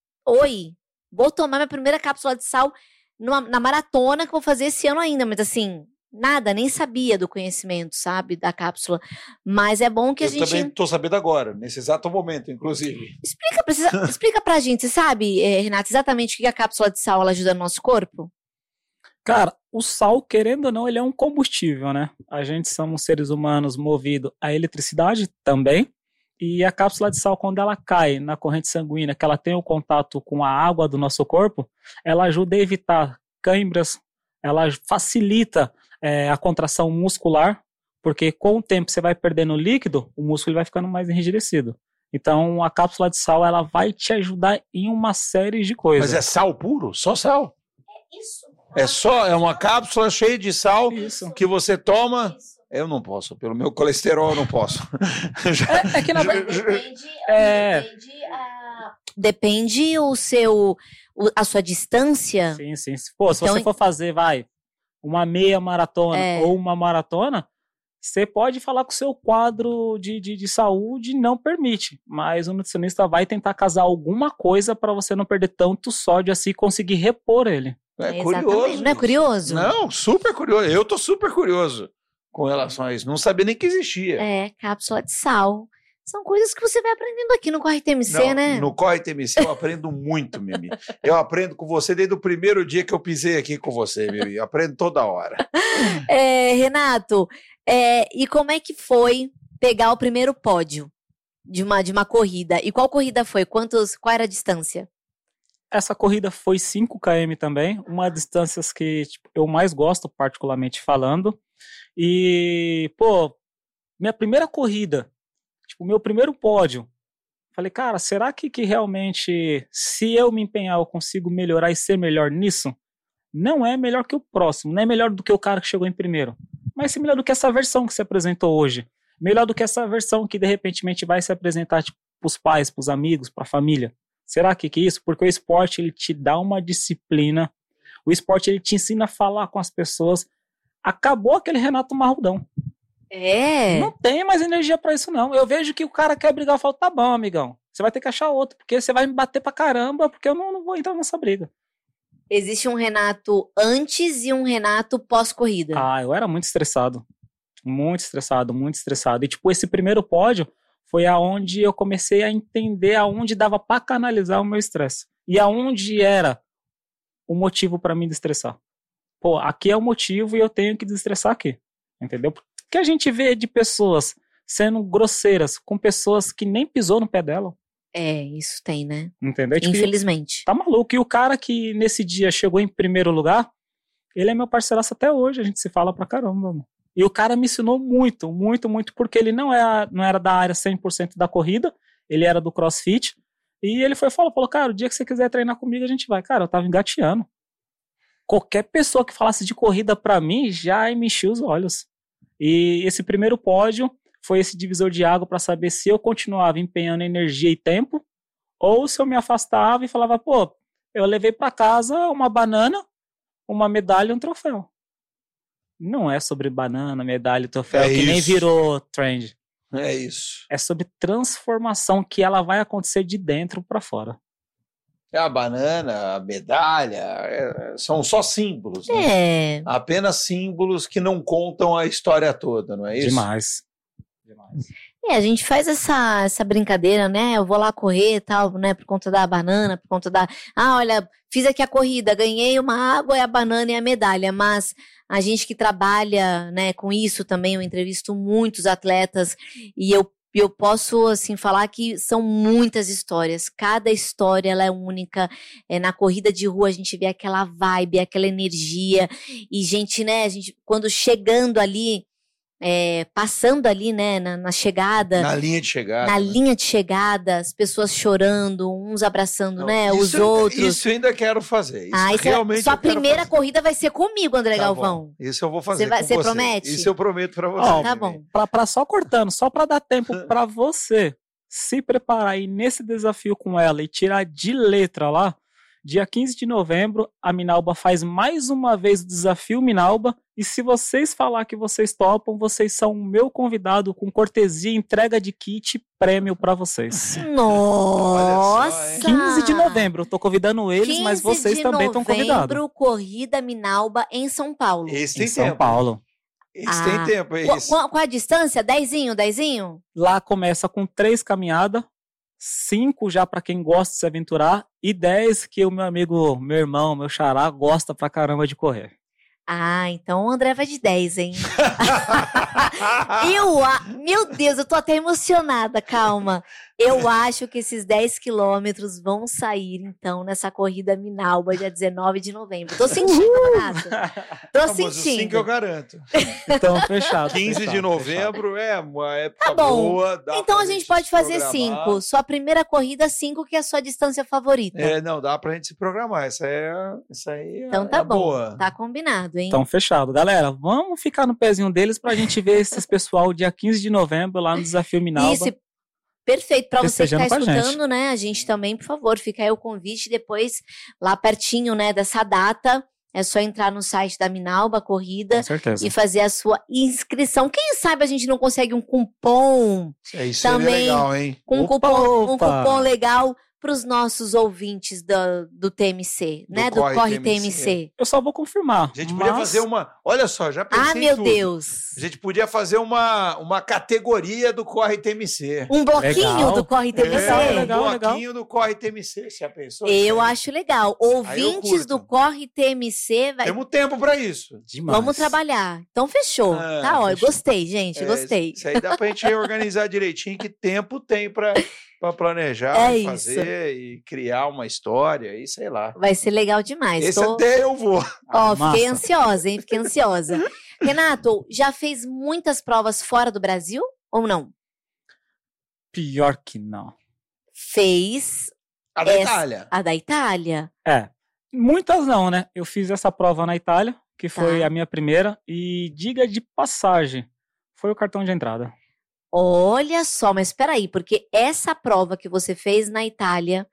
oi, vou tomar minha primeira cápsula de sal numa, na maratona que eu vou fazer esse ano ainda, mas assim, nada, nem sabia do conhecimento, sabe, da cápsula. Mas é bom que a Eu gente... também tô sabendo agora, nesse exato momento, inclusive. Explica, precisa, explica pra gente, você sabe, eh, Renato, exatamente o que a cápsula de sal ela ajuda no nosso corpo? Cara, o sal, querendo ou não, ele é um combustível, né? A gente somos seres humanos movidos a eletricidade também. E a cápsula de sal, quando ela cai na corrente sanguínea, que ela tem o contato com a água do nosso corpo, ela ajuda a evitar câimbras, ela facilita é, a contração muscular, porque com o tempo você vai perdendo líquido, o músculo vai ficando mais enrijecido. Então, a cápsula de sal, ela vai te ajudar em uma série de coisas. Mas é sal puro? Só sal? Isso. É só, é uma cápsula cheia de sal Isso. que você toma. Eu não posso, pelo meu colesterol eu não posso. É, é que na verdade... Depende, É. depende, a... depende o seu, o- a sua distância. Sim, sim. Pô, se Então, você for fazer, vai, uma meia maratona É. ou uma maratona, você pode falar que o seu quadro de, de, de saúde não permite, mas o nutricionista vai tentar casar alguma coisa para você não perder tanto sódio assim e conseguir repor ele. É Exatamente. curioso. Não é isso. curioso? Não, super curioso. Eu tô super curioso com relação a isso. Não sabia nem que existia. É, cápsula de sal. São coisas que você vai aprendendo aqui no Corre T M C, Não, né? No Corre T M C eu aprendo muito, Mimi. Eu aprendo com você desde o primeiro dia que eu pisei aqui com você, Mimi. Eu aprendo toda hora. É, Renato, é, e como é que foi pegar o primeiro pódio de uma, de uma corrida? E qual corrida foi? Quantos, qual era a distância? Essa corrida foi cinco quilômetros também, uma das distâncias que tipo, eu mais gosto, particularmente falando. E, pô, minha primeira corrida, tipo, meu primeiro pódio, falei, cara, será que, que realmente, se eu me empenhar, eu consigo melhorar e ser melhor nisso? Não é melhor que o próximo, não é melhor do que o cara que chegou em primeiro, mas sim melhor do que essa versão que se apresentou hoje. Melhor do que essa versão que, de repente, vai se apresentar tipo, pros pais, pros amigos, pra família. Será que que é isso? Porque o esporte, ele te dá uma disciplina, o esporte, ele te ensina a falar com as pessoas. Acabou aquele Renato Marrudão. É. Não tem mais energia pra isso, não. Eu vejo que o cara quer brigar, eu falo, tá bom, amigão, você vai ter que achar outro, porque você vai me bater pra caramba, porque eu não, não vou entrar nessa briga. Existe um Renato antes e um Renato pós-corrida. Ah, eu era muito estressado. Muito estressado, muito estressado. E, tipo, esse primeiro pódio foi aonde eu comecei a entender aonde dava pra canalizar o meu estresse. E aonde era o motivo pra mim desestressar. Pô, aqui é o motivo e eu tenho que desestressar aqui. Entendeu? Porque a gente vê de pessoas sendo grosseiras com pessoas que nem pisou no pé dela. É, isso tem, né? Entendeu? Tipo, Infelizmente. tá maluco. E o cara que nesse dia chegou em primeiro lugar, ele é meu parceiraço até hoje. A gente se fala pra caramba, mano. E o cara me ensinou muito, muito, muito, porque ele não, é, não era da área cem por cento da corrida, ele era do CrossFit, e ele foi falou, falou, cara, o dia que você quiser treinar comigo, a gente vai. Cara, eu tava engateando. Qualquer pessoa que falasse de corrida pra mim, já me enchia os olhos. E esse primeiro pódio foi esse divisor de água pra saber se eu continuava empenhando energia e tempo, ou se eu me afastava e falava, pô, eu levei pra casa uma banana, uma medalha e um troféu. Não é sobre banana, medalha e troféu, É que isso. nem virou trend. É isso. É sobre transformação que ela vai acontecer de dentro pra fora. É a banana, a medalha, é, são só símbolos, né? É. Apenas símbolos que não contam a história toda, não é isso? Demais. Demais. É, a gente faz essa, essa brincadeira, né? Eu vou lá correr e tal, né? Por conta da banana, por conta da... Ah, olha, fiz aqui a corrida, ganhei uma água, e a banana e a medalha. Mas a gente que trabalha, né, com isso também, eu entrevisto muitos atletas e eu eu posso, assim, falar que são muitas histórias. Cada história, ela é única. É, na corrida de rua, a gente vê aquela vibe, aquela energia. E, gente, né, a gente, quando chegando ali, é, passando ali, né, na, na chegada... Na linha de chegada. Na né? linha de chegada, as pessoas chorando, uns abraçando, Não, né, isso, os outros. Isso eu ainda quero fazer. Isso ah, isso realmente é, sua eu quero primeira fazer. corrida vai ser comigo, André Tá Galvão. bom. Isso eu vou fazer Você vai- com você você. promete? Isso eu prometo pra você. Ó, Tá Nenê. bom. Pra, pra só cortando, só pra dar tempo pra você se preparar aí nesse desafio com ela e tirar de letra lá, dia quinze de novembro, a Minalba faz mais uma vez o desafio Minalba. E se vocês falar que vocês topam, vocês são o meu convidado com cortesia e entrega de kit prêmio pra vocês. Nossa! só, hein? quinze de novembro, eu tô convidando eles, mas quinze vocês de também estão convidados. novembro, corrida Minalba em São Paulo. Esse Em tem São tempo. Paulo. Esse Ah. tem tempo, é Qu- isso. Qual, qual a distância? Dezinho, dezinho? Lá começa com três caminhadas, cinco já pra quem gosta de se aventurar e dez que o meu amigo, meu irmão, meu xará gosta pra caramba de correr. Ah, então o André vai de dez, hein? eu, a- meu Deus, eu tô até emocionada, calma. Eu acho que esses dez quilômetros vão sair, então, nessa corrida Minalba, dia dezenove de novembro. Tô sentindo, Renato. Tô Não, mas o cinco eu sentindo. garanto. Então, fechado. quinze de fechado, novembro é uma época Tá bom. boa. dá Então pra a gente pode se fazer programar. cinco. Sua primeira corrida, cinco, que é a sua distância favorita. É, não, dá pra gente se programar. Essa é, essa aí Então é, tá é bom. boa. Tá combinado, hein? Então, fechado. Galera, vamos ficar no pezinho deles pra gente ver esses pessoal dia quinze de novembro lá no Desafio Minalba. Isso, perfeito. Para você que Festejando está com a gente. escutando, né? A gente também, por favor, fica aí o convite. Depois, lá pertinho, né, dessa data, é só entrar no site da Minalba Corrida Com certeza. e fazer a sua inscrição. Quem sabe a gente não consegue um cupom, É, isso Também- seria legal, hein? um Opa, cupom, um opa. cupom legal para os nossos ouvintes do, do T M C, Do né? Do Corre Corre T M C. T M C. Eu só vou confirmar. A gente podia mas- fazer uma. Olha só, já pensei Ah, em meu tudo. Deus! A gente podia fazer uma, uma categoria do Corre T M C. Um bloquinho Legal. do Corre T M C. Legal, É, legal, um legal. bloquinho do Corre T M C. Você já pensou? Eu nisso aí? acho legal. Ouvintes curto. do Corre T M C, vai, Temos tempo pra isso. Demais. vamos trabalhar. Então fechou. Ah, tá, ó, fechou. gostei, gente, É, gostei. Isso aí dá pra gente organizar direitinho, que tempo tem pra, pra planejar, É e isso. fazer e criar uma história e sei lá. Vai ser legal demais. Esse Tô- até eu vou. Ó, Massa. fiquei ansiosa, hein? Fiquei ansiosa. Renato, já fez muitas provas fora do Brasil ou não? Pior que não. Fez A da Essa- Itália. a da Itália. É. Muitas não, né? Eu fiz essa prova na Itália, que foi Tá. a minha primeira, e diga de passagem, foi o cartão de entrada. Olha só, mas espera aí, porque essa prova que você fez na Itália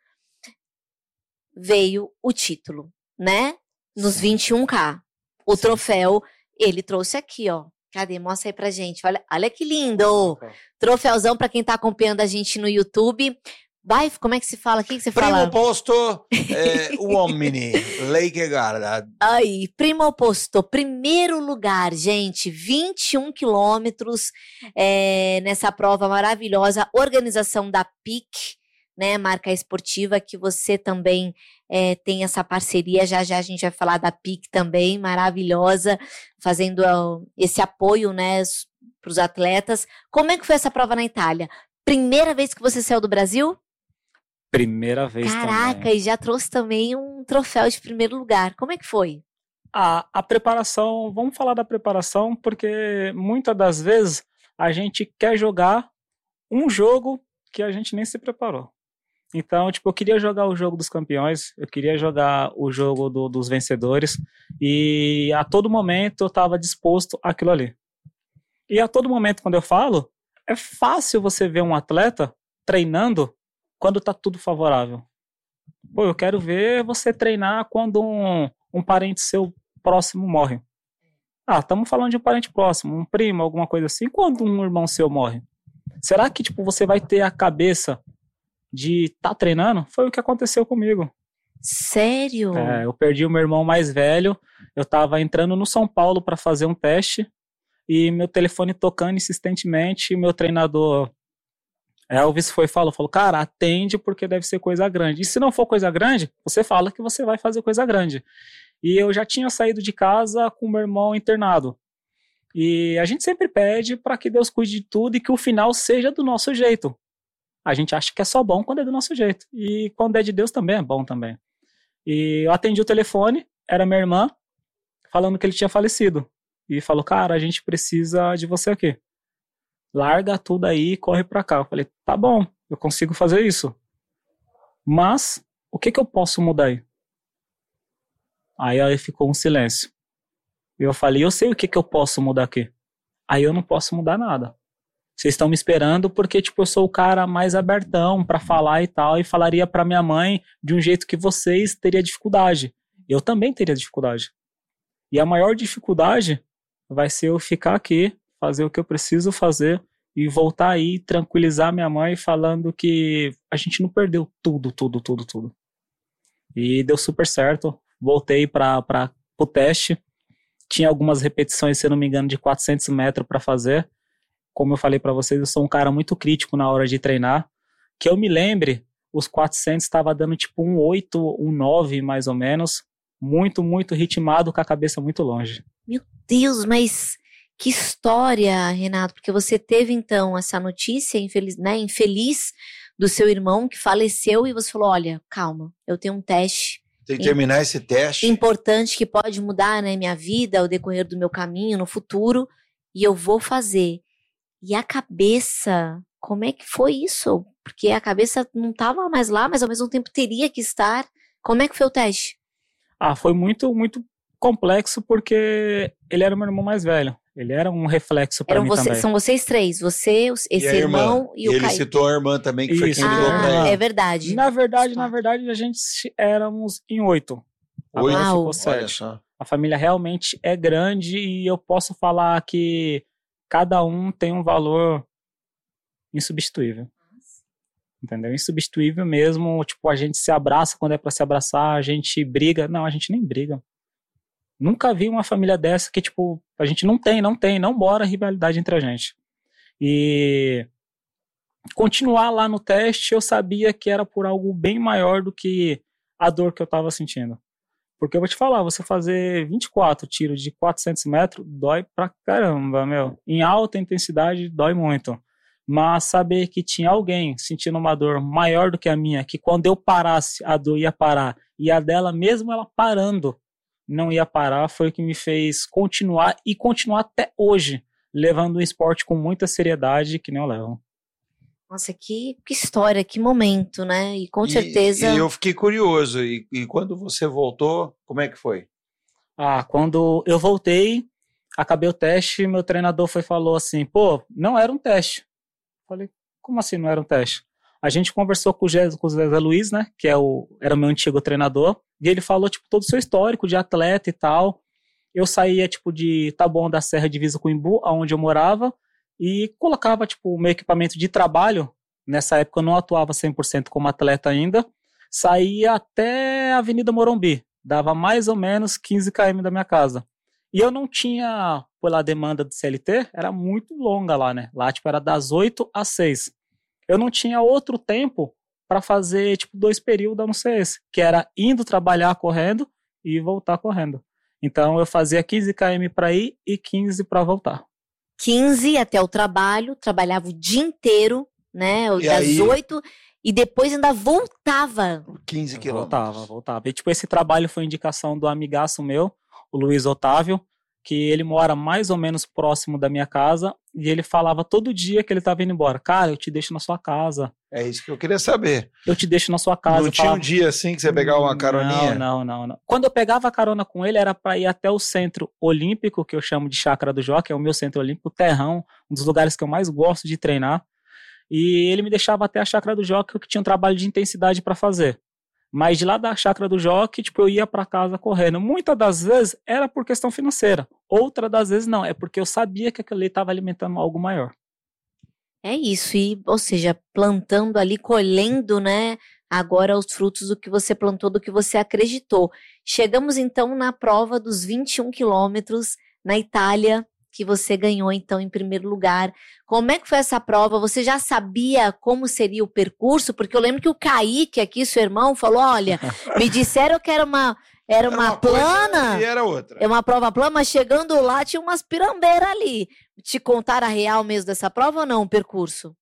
veio o título, né? Nos vinte e um K. O troféu, ele trouxe aqui, ó. Cadê? Mostra aí pra gente. Olha, olha que lindo! Troféuzão pra quem tá acompanhando a gente no YouTube. Vai, como é que se fala? O que, que você Primo fala? posto eh, uomini, lei che guarda. Aí, primo posto, primeiro lugar, gente, vinte e um quilômetros é, nessa prova maravilhosa, organização da P I C, né, marca esportiva, que você também é, tem essa parceria, já já a gente vai falar da P I C também, maravilhosa, fazendo ó, esse apoio, né, para os atletas. Como é que foi essa prova na Itália? Primeira vez que você saiu do Brasil? Primeira vez Caraca, também. e já trouxe também um troféu de primeiro lugar. Como é que foi? A, a preparação, vamos falar da preparação, porque muitas das vezes a gente quer jogar um jogo que a gente nem se preparou. Então, tipo, eu queria jogar o jogo dos campeões, eu queria jogar o jogo do- dos vencedores, e a todo momento eu estava disposto àquilo ali. E a todo momento, quando eu falo, é fácil você ver um atleta treinando quando tá tudo favorável. Pô, eu quero ver você treinar quando um, um parente seu próximo morre. Ah, estamos falando de um parente próximo, um primo, alguma coisa assim. Quando um irmão seu morre? Será que tipo, você vai ter a cabeça de estar tá treinando? Foi o que aconteceu comigo. Sério? É, eu perdi o meu irmão mais velho, eu tava entrando no São Paulo para fazer um teste, e meu telefone tocando insistentemente, e meu treinador Elvis foi e falou, falou, cara, atende porque deve ser coisa grande. E se não for coisa grande, você fala que você vai fazer coisa grande. E eu já tinha saído de casa com meu irmão internado. E a gente sempre pede para que Deus cuide de tudo e que o final seja do nosso jeito. A gente acha que é só bom quando é do nosso jeito. E quando é de Deus também é bom também. E eu atendi o telefone, era minha irmã, falando que ele tinha falecido. E falou, cara, a gente precisa de você aqui. Larga tudo aí e corre pra cá. Eu falei, tá bom, eu consigo fazer isso. Mas, o que que eu posso mudar aí? Aí, aí ficou um silêncio. E eu falei, eu sei o que que eu posso mudar aqui. Aí eu não posso mudar nada. Vocês estão me esperando porque, tipo, eu sou o cara mais abertão pra falar e tal, e falaria pra minha mãe de um jeito que vocês teriam dificuldade. Eu também teria dificuldade. E a maior dificuldade vai ser eu ficar aqui, fazer o que eu preciso fazer e voltar aí, tranquilizar minha mãe falando que a gente não perdeu tudo, tudo, tudo, tudo. E deu super certo. Voltei para para o teste. Tinha algumas repetições, se eu não me engano, de quatrocentos metros para fazer. Como eu falei para vocês, eu sou um cara muito crítico na hora de treinar. Que eu me lembre, os quatrocentos estava dando tipo um oito, um nove mais ou menos. Muito, muito ritmado, com a cabeça muito longe. Meu Deus, mas que história, Renato, porque você teve então essa notícia infeliz, né, infeliz do seu irmão que faleceu e você falou, olha, calma, eu tenho um teste. Tem que terminar esse teste. Importante que pode mudar, né, minha vida, ao decorrer do meu caminho, no futuro, e eu vou fazer. E a cabeça, como é que foi isso? Porque a cabeça não estava mais lá, mas ao mesmo tempo teria que estar. Como é que foi o teste? Ah, foi muito, muito complexo porque ele era o meu irmão mais velho. Ele era um reflexo para mim você, também. São vocês três, você, esse e irmão e o ele Caio. Ele citou a irmã também, que foi Isso. quem ligou ah, pra ele. É verdade. Na verdade, na verdade, a gente éramos em oito. Oito? Agora ficou Olha sete. só. A família realmente é grande e eu posso falar que cada um tem um valor insubstituível. Entendeu? Insubstituível mesmo. Tipo, a gente se abraça quando é pra se abraçar, a gente briga. Não, a gente nem briga. Nunca vi uma família dessa que, tipo, a gente não tem, não tem, não mora rivalidade entre a gente. E continuar lá no teste, eu sabia que era por algo bem maior do que a dor que eu tava sentindo. Porque eu vou te falar, você fazer vinte e quatro tiros de quatrocentos metros dói pra caramba, meu. Em alta intensidade dói muito. Mas saber que tinha alguém sentindo uma dor maior do que a minha, que quando eu parasse, a dor ia parar, e a dela, mesmo ela parando, não ia parar, foi o que me fez continuar e continuar até hoje, levando o esporte com muita seriedade, que nem eu levo. Nossa, que, que história, que momento, né? E com E- certeza... E eu fiquei curioso. E, e quando você voltou, como é que foi? Ah, quando eu voltei, acabei o teste, meu treinador foi falou assim, pô, não era um teste. Falei, como assim não era um teste? A gente conversou com o Zé, com o Zé Luiz, né, que é o, era o meu antigo treinador, e ele falou, tipo, todo o seu histórico de atleta e tal. Eu saía, tipo, de Taboão da Serra, divisa com Imbu, onde eu morava, e colocava, tipo, o meu equipamento de trabalho. Nessa época eu não atuava cem por cento como atleta ainda. Saía até a Avenida Morumbi, dava mais ou menos quinze quilômetros da minha casa. E eu não tinha, pela demanda do C L T, era muito longa lá, né? Lá, tipo, era das oito às seis. Eu não tinha outro tempo para fazer, tipo, dois períodos, a não ser esse, que era indo trabalhar correndo e voltar correndo. Então, eu fazia quinze quilômetros para ir e quinze para voltar. quinze até o trabalho, trabalhava o dia inteiro, né? E Das aí- oito, e depois ainda voltava. quinze quilômetros. Voltava, voltava. E, tipo, esse trabalho foi indicação do amigaço meu, o Luiz Otávio, que ele mora mais ou menos próximo da minha casa, e ele falava todo dia que ele estava indo embora, cara, eu te deixo na sua casa, É isso que eu queria saber. eu te deixo na sua casa. Não Eu tinha falava, um dia assim que você pegava uma caroninha? Não, não, não, não. Quando eu pegava a carona com ele, era para ir até o centro olímpico, que eu chamo de Chácara do Jockey, é o meu centro olímpico, Terrão, um dos lugares que eu mais gosto de treinar. E ele me deixava até a Chácara do Jockey, que tinha um trabalho de intensidade para fazer. Mas de lá da Chácara do Jockey, tipo, eu ia para casa correndo. Muitas das vezes era por questão financeira. Outra das vezes não, é porque eu sabia que aquilo ali estava alimentando algo maior. É isso, e, ou seja, plantando ali, colhendo, né, agora os frutos do que você plantou, do que você acreditou. Chegamos então na prova dos vinte e um quilômetros na Itália, que você ganhou então em primeiro lugar. Como é que foi essa prova? Você já sabia como seria o percurso? Porque eu lembro que o Kaique aqui, seu irmão, falou, olha, me disseram que era uma, era uma, Era uma plana, coisa e era outra. é uma prova plana, mas chegando lá tinha umas pirambeiras ali. Te contaram a real mesmo dessa prova ou não, o percurso?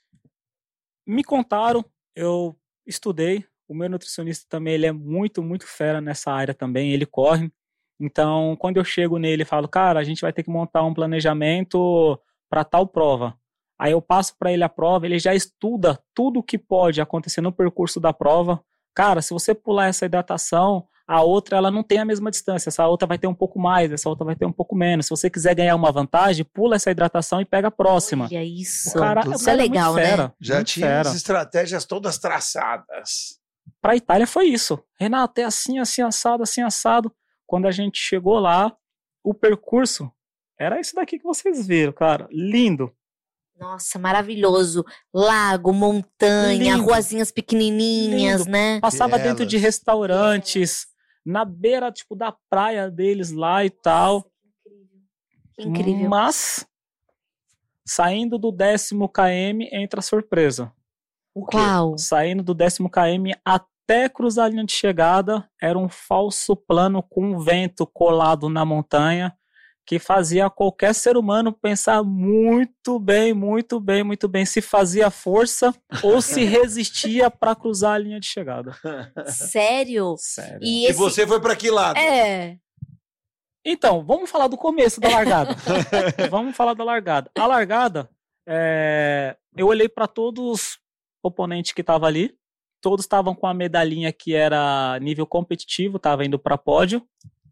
Me contaram, eu estudei, o meu nutricionista também, ele é muito, muito fera nessa área também, ele corre. Então, quando eu chego nele e falo, cara, a gente vai ter que montar um planejamento para tal prova. Aí eu passo para ele a prova, ele já estuda tudo o que pode acontecer no percurso da prova. Cara, se você pular essa hidratação, a outra ela não tem a mesma distância, essa outra vai ter um pouco mais, essa outra vai ter um pouco menos. Se você quiser ganhar uma vantagem, pula essa hidratação e pega a próxima. Olha isso, O cara, isso o cara é legal, muito fera, né? Já muito tinha fera. as estratégias todas traçadas. Para a Itália foi isso. Renato, é assim, assim, assado, assim, assado. Quando a gente chegou lá, o percurso era isso daqui que vocês viram, cara. Lindo. Nossa, maravilhoso. Lago, montanha, Lindo. ruazinhas pequenininhas, Lindo. né? Passava Bielas. dentro de restaurantes, na beira, tipo, da praia deles lá e tal. Que incrível. Mas, saindo do décimo quilômetro, entra a surpresa. O quê? Qual? Saindo do décimo quilômetro até cruzar a linha de chegada, era um falso plano com vento colado na montanha, que fazia qualquer ser humano pensar muito bem, muito bem, muito bem, se fazia força ou se resistia para cruzar a linha de chegada. Sério? Sério. E, E esse... você foi para que lado? É. Então, vamos falar do começo da largada. Vamos falar da largada. A largada, é... eu olhei para todos os oponentes que estavam ali, todos estavam com a medalhinha que era nível competitivo, estava indo para pódio.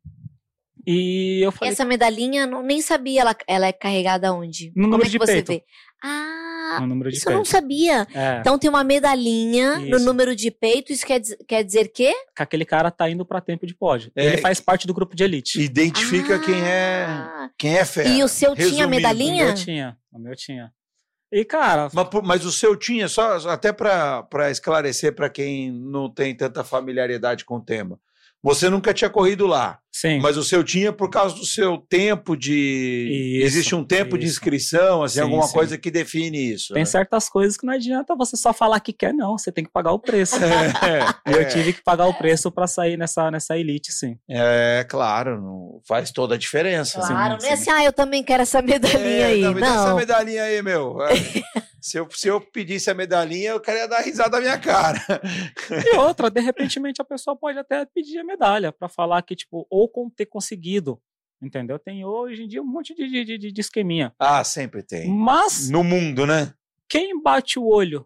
E eu falei, Essa medalhinha, não, nem sabia, ela, ela é carregada onde? No Como número é que de você peito. vê? Ah, no número de isso eu não peito. sabia. É, Então tem uma medalhinha no Isso. número de peito, isso quer, diz- quer dizer quê? que aquele cara tá indo para tempo de pódio. É. Ele faz parte do grupo de elite. Identifica Ah. quem é quem é fera. E o seu tinha Resumindo, O medalhinha? meu tinha, o meu tinha. E cara, Mas, por- mas o seu tinha, só só até para esclarecer para quem não tem tanta familiaridade com o tema. Você nunca tinha corrido lá, sim. mas o seu tinha por causa do seu tempo de... Isso, Existe um tempo de isso. inscrição, assim, Sim, alguma sim. coisa que define isso. Tem né? certas coisas que não adianta você só falar que quer, não. Você tem que pagar o preço. É, E eu é. tive que pagar o preço para sair nessa, nessa elite, sim. É, claro, não- faz toda a diferença. Sim, Claro, não é sim. assim, ah, eu também quero essa medalhinha É, aí. não, me dá essa Não. medalhinha aí, meu. É, se, eu, se eu pedisse a medalhinha, eu queria dar risada da minha cara. E outra, de repente a pessoa pode até pedir a medalha para falar que, tipo, ou com ter conseguido, entendeu? Tem hoje em dia um monte de, de, de, de esqueminha. Ah, sempre tem. Mas No mundo, né? quem bate o olho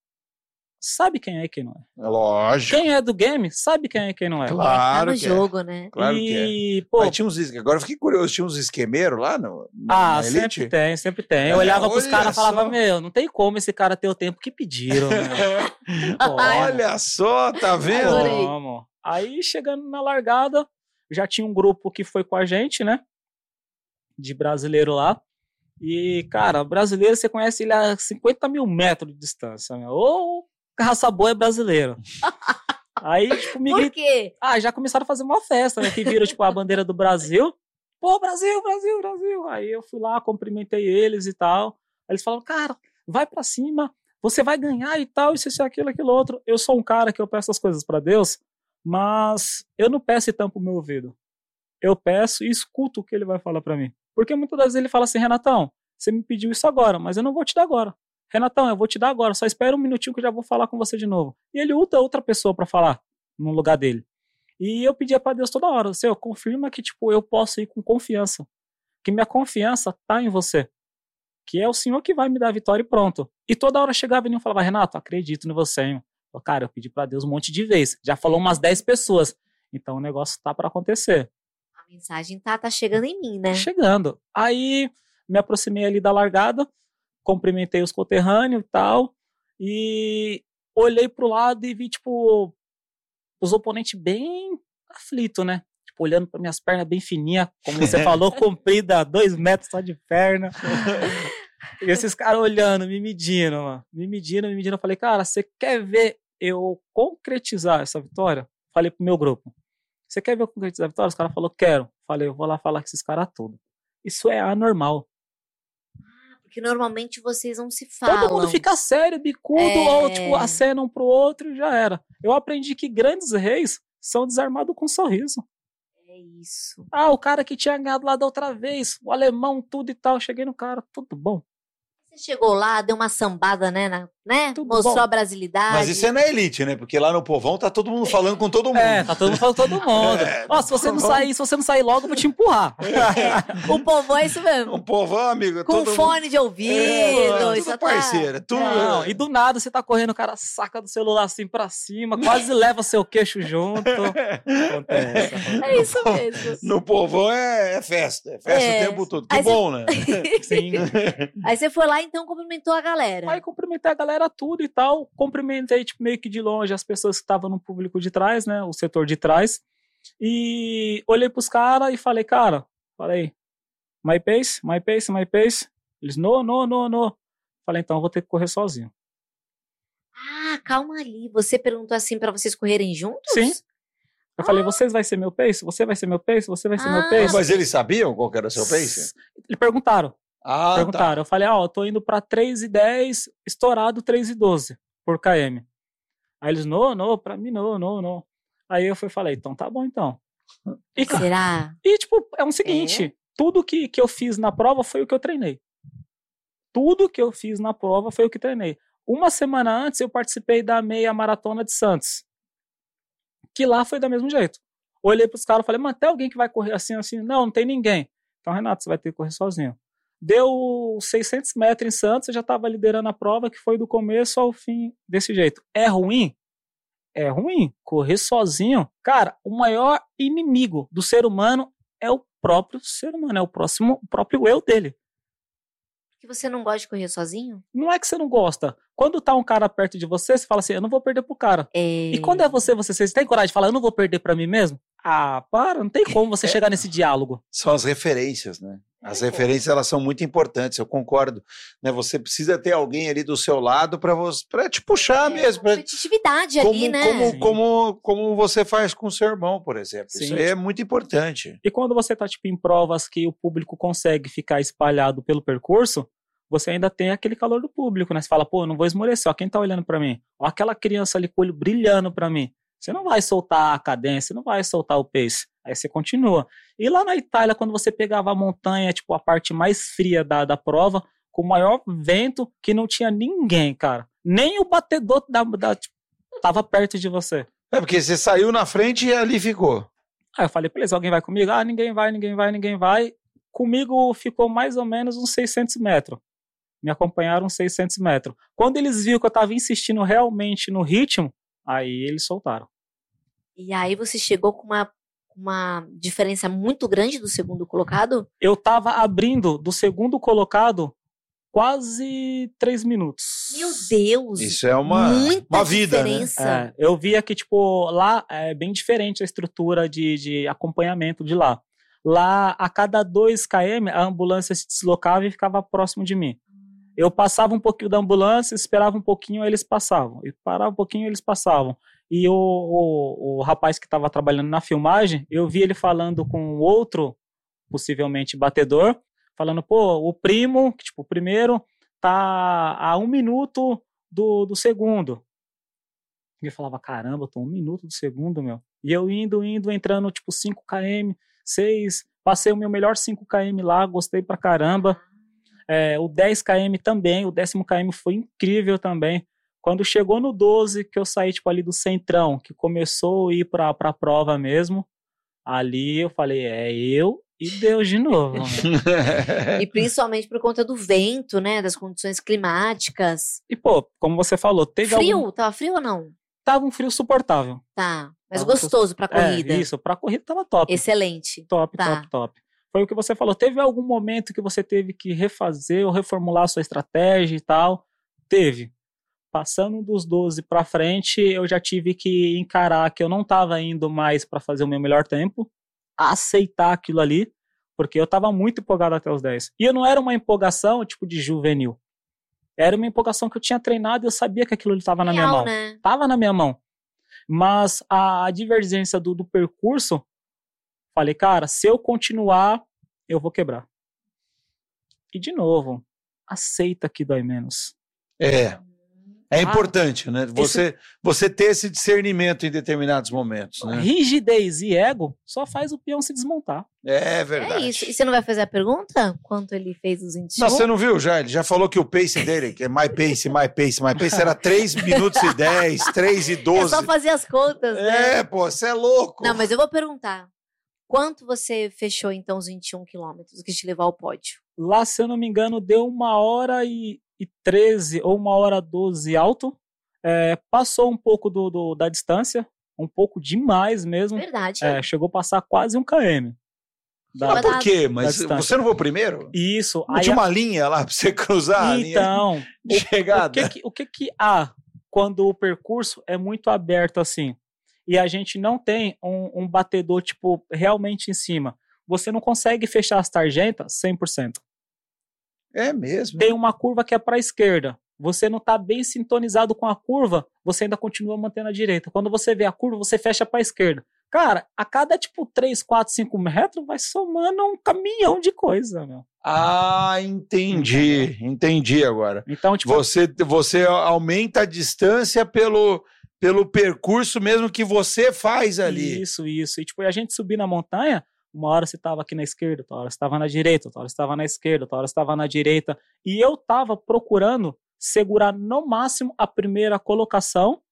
sabe quem é e quem não é. Lógico. Quem é do game sabe quem é e quem não é. Tá Claro no que é. jogo, né? Claro que é. E, pô, Mas tinha uns, es- agora eu fiquei curioso, tinha uns esquemeiros lá no, na, ah, na Elite? sempre tem, sempre tem. É, Eu olhava pros olha caras e falava, só. meu, não tem como esse cara ter o tempo que pediram, meu. Pô, Olha só, tá vendo? Adorei. Vamos. Aí, chegando na largada, já tinha um grupo que foi com a gente, né? De brasileiro lá. E, cara, brasileiro, você conhece ele a cinquenta mil metros de distância, meu. Ou raça boa é brasileiro. Aí, tipo, me Por grita. quê? Ah, já começaram a fazer uma festa, né? Que viram, tipo, a bandeira do Brasil. Pô, Brasil, Brasil, Brasil. Aí eu fui lá, cumprimentei eles e tal. Aí eles falaram, cara, vai pra cima, você vai ganhar e tal, isso, isso, aquilo, aquilo, outro. Eu sou um cara que eu peço as coisas pra Deus, mas eu não peço e tampo o meu ouvido. Eu peço e escuto o que ele vai falar pra mim. Porque muitas vezes ele fala assim, Renatão, você me pediu isso agora, mas eu não vou te dar agora. Renatão, eu vou te dar agora, só espera um minutinho que eu já vou falar com você de novo. E ele usa outra pessoa pra falar no lugar dele. E eu pedia pra Deus toda hora, Senhor, confirma que tipo, eu posso ir com confiança. Que minha confiança tá em você. Que é o Senhor que vai me dar a vitória e pronto. E toda hora chegava e falava, Renato, acredito em você, hein? Eu, cara, eu pedi pra Deus um monte de vezes. Já falou umas dez pessoas. Então o negócio tá pra acontecer. A mensagem tá, tá chegando em mim, né? Chegando. Aí me aproximei ali da largada, cumprimentei os conterrâneos e tal, e olhei pro lado e vi, tipo, os oponentes bem aflitos, né? Tipo, olhando para minhas pernas bem fininhas, como você falou, comprida, dois metros só de perna. E esses caras olhando, me medindo, mano. Me medindo, me medindo. Eu falei, cara, você quer ver eu concretizar essa vitória, falei pro meu grupo, você quer ver eu concretizar a vitória? Os caras falaram, quero. Falei, eu vou lá falar com esses caras tudo. Isso é anormal. Porque normalmente vocês não se falam. Todo mundo fica sério, bicudo, É. ou tipo, acenam um pro outro e já era. Eu aprendi que grandes reis são desarmados com um sorriso. É isso. Ah, o cara que tinha ganhado lá da outra vez, o alemão, tudo e tal. Cheguei no cara, tudo bom. Você chegou lá, deu uma sambada, né? na- né? Tudo Mostrou bom. a brasilidade. Mas isso é na elite, né? Porque lá no povão tá todo mundo falando com todo mundo. É, tá todo mundo falando todo mundo. É, Ó, se você não povão. sair, se você não sair logo, eu vou te empurrar. É, o povo é isso mesmo. O povão, amigo, é Com todo fone de ouvido. É, isso tudo tá- parceiro, é tudo. Não, e do nada você tá correndo, o cara saca do celular assim pra cima, quase leva seu queixo junto. Acontece, acontece. É isso mesmo. No povão é, é festa, é festa É. o tempo todo. Que Aí bom, né? Sim. Aí você foi lá, então, cumprimentou a galera. Aí cumprimentei a galera tudo e tal, cumprimentei tipo, meio que de longe as pessoas que estavam no público de trás, né, o setor de trás, e olhei pros caras e falei, cara, falei, my pace, my pace, my pace, eles, no, no, no, no, falei, então eu vou ter que correr sozinho. Ah, calma ali. Você perguntou assim pra vocês correrem juntos? Sim. Eu falei, vocês vai ser meu pace? Você vai ser meu pace? Você vai ser Ah. meu pace? Mas eles sabiam qual que era o seu pace? Eles perguntaram. Ah, Perguntaram. Eu falei, ó, eu tô indo pra três e dez, estourado três e doze por km. Aí eles, não, não, pra mim não, não, não. Aí eu fui, falei, então tá bom então. E, cara, Será? e tipo, é o seguinte, tudo que, que eu fiz na prova foi o que eu treinei. Tudo que eu fiz na prova foi o que treinei. Uma semana antes eu participei da meia maratona de Santos. Que lá foi do mesmo jeito. Olhei pros caras e falei, mano, tem alguém que vai correr assim, assim? Não, não tem ninguém. Então, Renato, você vai ter que correr sozinho. Deu seiscentos metros em Santos, eu já estava liderando a prova, que foi do começo ao fim desse jeito. É ruim? É ruim. Correr sozinho. Cara, o maior inimigo do ser humano é o próprio ser humano, é o, próximo, o próprio eu dele. Que você não gosta de correr sozinho? Não é que você não gosta. Quando tá um cara perto de você, você fala assim, eu não vou perder pro cara. É... E quando é você, você, você tem coragem de falar, eu não vou perder pra mim mesmo? Ah, para, não tem como você chegar nesse diálogo. São as referências, né? As É, referências, elas são muito importantes, eu concordo. Né? Você precisa ter alguém ali do seu lado para você, para te puxar É, mesmo. Pra, competitividade como, ali, né? como, Sim. como, como você faz com o seu irmão, por exemplo. Sim. Isso aí é muito importante. E quando você tá, tipo, em provas que o público consegue ficar espalhado pelo percurso, você ainda tem aquele calor do público, né? Você fala, pô, não vou esmorecer, ó, quem tá olhando pra mim? Ó, aquela criança ali com o olho brilhando pra mim. Você não vai soltar a cadência, não vai soltar o pace. Aí você continua. E lá na Itália, quando você pegava a montanha, tipo, a parte mais fria da, da prova, com o maior vento, que não tinha ninguém, cara. Nem o batedor da, da, tipo, tava perto de você. É porque você saiu na frente e ali ficou. Aí eu falei, beleza, alguém vai comigo? Ah, ninguém vai, ninguém vai, ninguém vai. Comigo ficou mais ou menos uns seiscentos metros. Me acompanharam uns seiscentos metros. Quando eles viram que eu tava insistindo realmente no ritmo, aí eles soltaram. E aí você chegou com uma, uma diferença muito grande do segundo colocado? Eu tava abrindo do segundo colocado quase três minutos. Meu Deus! Isso é uma, muita uma vida, né? diferença. É, eu via que, tipo, lá é bem diferente a estrutura de, de acompanhamento de lá. Lá, a cada dois quilômetros, a ambulância se deslocava e ficava próximo de mim. Eu passava um pouquinho da ambulância, esperava um pouquinho, aí eles passavam. E parava um pouquinho, eles passavam. E o, o, o rapaz que estava trabalhando na filmagem, eu vi ele falando com outro, possivelmente batedor, falando, pô, o primo, que, tipo, o primeiro tá a um minuto do, do segundo. E eu falava, caramba, eu tô um minuto do segundo, meu. E eu indo, indo, entrando, tipo, cinco quilômetros, seis, passei o meu melhor cinco quilômetros lá, gostei pra caramba. É, o dez quilômetros também, o décimo quilômetro foi incrível também. Quando chegou no doze, que eu saí, tipo, ali do centrão, que começou a ir pra, pra prova mesmo, ali eu falei, é eu e Deus de novo. E principalmente por conta do vento, né? Das condições climáticas. E, pô, como você falou, teve Frio? algum... Tava frio ou não? Tava um frio suportável. Tá. Mas Tava gostoso pra corrida. É, isso, pra corrida tava top. Excelente. Top, Tá. top, top. Foi o que você falou. Teve algum momento que você teve que refazer ou reformular a sua estratégia e tal? Teve. Passando dos doze para frente, eu já tive que encarar que eu não estava indo mais para fazer o meu melhor tempo, aceitar aquilo ali, porque eu estava muito empolgado até os dez. E eu não era uma empolgação tipo de juvenil. Era uma empolgação que eu tinha treinado e eu sabia que aquilo estava na minha Real, mão. né? Tava na minha mão. Mas a, a divergência do, do percurso, falei, cara, se eu continuar, eu vou quebrar. E de novo, aceita que dói menos. É. É Ah, importante, né? Você, esse- você ter esse discernimento em determinados momentos, né? Rigidez e ego só faz o peão se desmontar. É verdade. É isso. E você não vai fazer a pergunta? Quanto ele fez os vinte e um? Não, você não viu já? Ele já falou que o pace dele, que é my pace, my pace, my pace, era três minutos e dez, três e É doze. só fazer as contas, né? É, pô, você é louco. Não, mas eu vou perguntar. Quanto você fechou, então, os vinte e um quilômetros que te levou ao pódio? Lá, se eu não me engano, deu uma hora e, e treze ou uma hora doze alto. É, passou um pouco do, do- da distância, um pouco demais mesmo. Verdade. É, chegou a passar quase um quilômetro. Da- Mas por quê? Mas da distância. você não foi o primeiro? Isso. Não aí tinha a- uma linha lá pra você cruzar a linha Então, de o chegada? que que, o que que há quando o percurso é muito aberto assim e a gente não tem um, um batedor tipo realmente em cima? Você não consegue fechar as tarjetas cem por cento. É mesmo. Tem uma curva que é para a esquerda. Você não está bem sintonizado com a curva, você ainda continua mantendo a direita. Quando você vê a curva, você fecha para a esquerda. Cara, a cada tipo três, quatro, cinco metros vai somando um caminhão de coisa, meu. Ah, entendi. Entendi agora. Então, tipo, Você, você aumenta a distância pelo, pelo percurso mesmo que você faz ali. Isso, isso. E tipo, a gente subir na montanha, uma hora você estava aqui na esquerda, outra hora você estava na direita, outra hora você estava na esquerda, outra hora você estava na direita. E eu estava procurando segurar no máximo a primeira colocação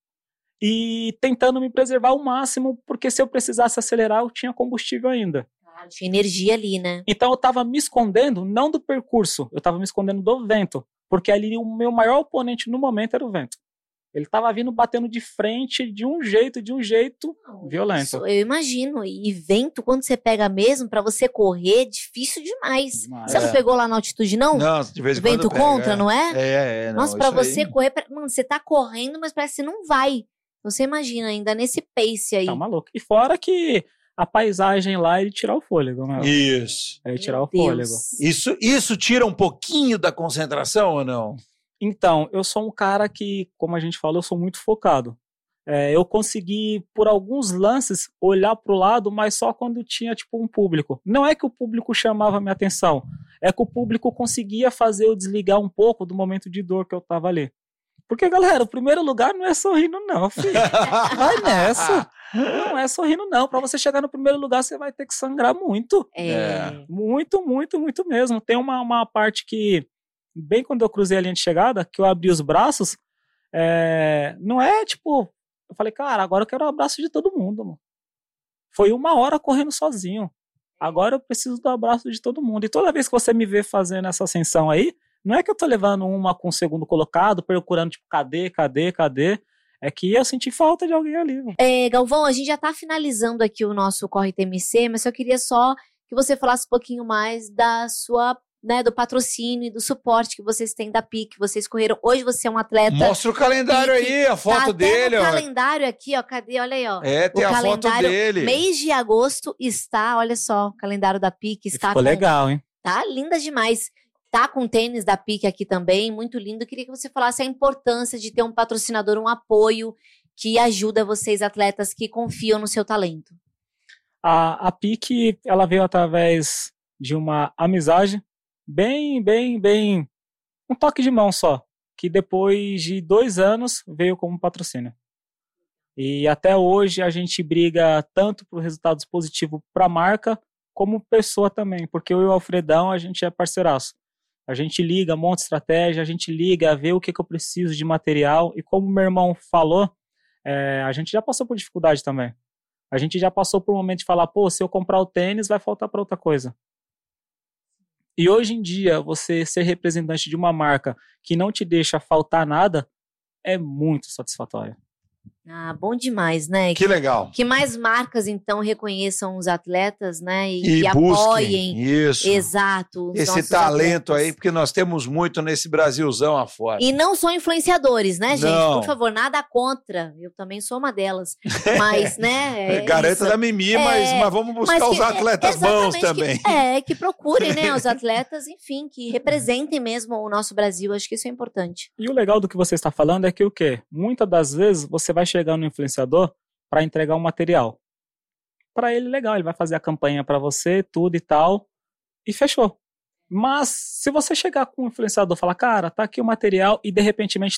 e tentando me preservar ao máximo, porque se eu precisasse acelerar, eu tinha combustível ainda. Claro, tinha energia ali, né? Então eu estava me escondendo, não do percurso, eu estava me escondendo do vento, porque ali o meu maior oponente no momento era o vento. Ele estava vindo batendo de frente de um jeito, de um jeito violento. Isso, eu imagino. E vento, quando você pega mesmo, pra você correr, é difícil demais. Demais. Você É. não pegou lá na altitude, não? Não, de vez em Vento quando pega, contra, é. não é? É, é. Não, Nossa, pra isso você aí- correr, mano, você tá correndo, mas parece que você não vai. Você imagina ainda nesse pace aí. Tá maluco. E fora que a paisagem lá, ele tirar o fôlego, né? Isso. Ele Meu tirar o Deus. fôlego. Isso. Isso tira um pouquinho da concentração ou não? Então, eu sou um cara que, como a gente falou, eu sou muito focado. É, eu consegui, por alguns lances, olhar pro lado, mas só quando tinha, tipo, um público. Não é que o público chamava minha atenção, é que o público conseguia fazer eu desligar um pouco do momento de dor que eu tava ali. Porque, galera, o primeiro lugar não é sorrindo não, filho. Vai nessa. Não é sorrindo não. Pra você chegar no primeiro lugar, você vai ter que sangrar muito. É. É. Muito, muito, muito mesmo. Tem uma, uma parte que, bem quando eu cruzei a linha de chegada, que eu abri os braços, é, não é tipo... Eu falei, cara, agora eu quero o abraço de todo mundo, mano. Foi uma hora correndo sozinho. Agora eu preciso do abraço de todo mundo. E toda vez que você me vê fazendo essa ascensão aí, não é que eu tô levando uma com o segundo colocado, procurando, tipo, cadê, cadê, cadê? É que eu senti falta de alguém ali, mano. É, Galvão, a gente já tá finalizando aqui o nosso Corre T M C, mas eu queria só que você falasse um pouquinho mais da sua, né, do patrocínio e do suporte que vocês têm da P I C, que vocês correram. Hoje você é um atleta. Mostra o calendário Pique. aí, a foto tá até dele, no ó. calendário aqui, ó. Cadê? Olha aí, ó. É, tem o a foto calendário, dele. Mês de agosto está, olha só, o calendário da P I C está Ficou com, legal, hein? tá linda demais. Tá com tênis da P I C aqui também, muito lindo. Eu queria que você falasse a importância de ter um patrocinador, um apoio que ajuda vocês, atletas que confiam no seu talento. A, a P I C, ela veio através de uma amizade bem, bem, bem... Um toque de mão só. Que depois de dois anos veio como patrocínio. E até hoje a gente briga tanto por resultados positivos para a marca, como pessoa também. Porque eu e o Alfredão, a gente é parceiraço. A gente liga, monta estratégia, a gente liga, vê o que, que eu preciso de material. E como meu irmão falou, é, a gente já passou por dificuldade também. A gente já passou por um momento de falar, pô, se eu comprar o tênis, vai faltar para outra coisa. E hoje em dia, você ser representante de uma marca que não te deixa faltar nada, é muito satisfatório. Ah, bom demais, né? Que legal. Que mais marcas, então, reconheçam os atletas, né? E, E e busquem apoiem. isso. Exato. os Esse nossos talento atletas. aí, porque nós temos muito nesse Brasilzão afora. E não são influenciadores, né, gente? Não. Por favor, nada contra. Eu também sou uma delas. Mas, né? É Garanta isso. da Mimi, É, mas, mas vamos buscar Mas os que- atletas bons exatamente, também. Que, é, que procurem, né, os atletas, enfim, que representem mesmo o nosso Brasil. Acho que isso é importante. E o legal do que você está falando é que o quê? Muitas das vezes você vai chegar no influenciador para entregar um material. Para ele, legal, ele vai fazer a campanha para você, tudo e tal, e fechou. Mas se você chegar com o influenciador e falar, cara, tá aqui o material, e de repente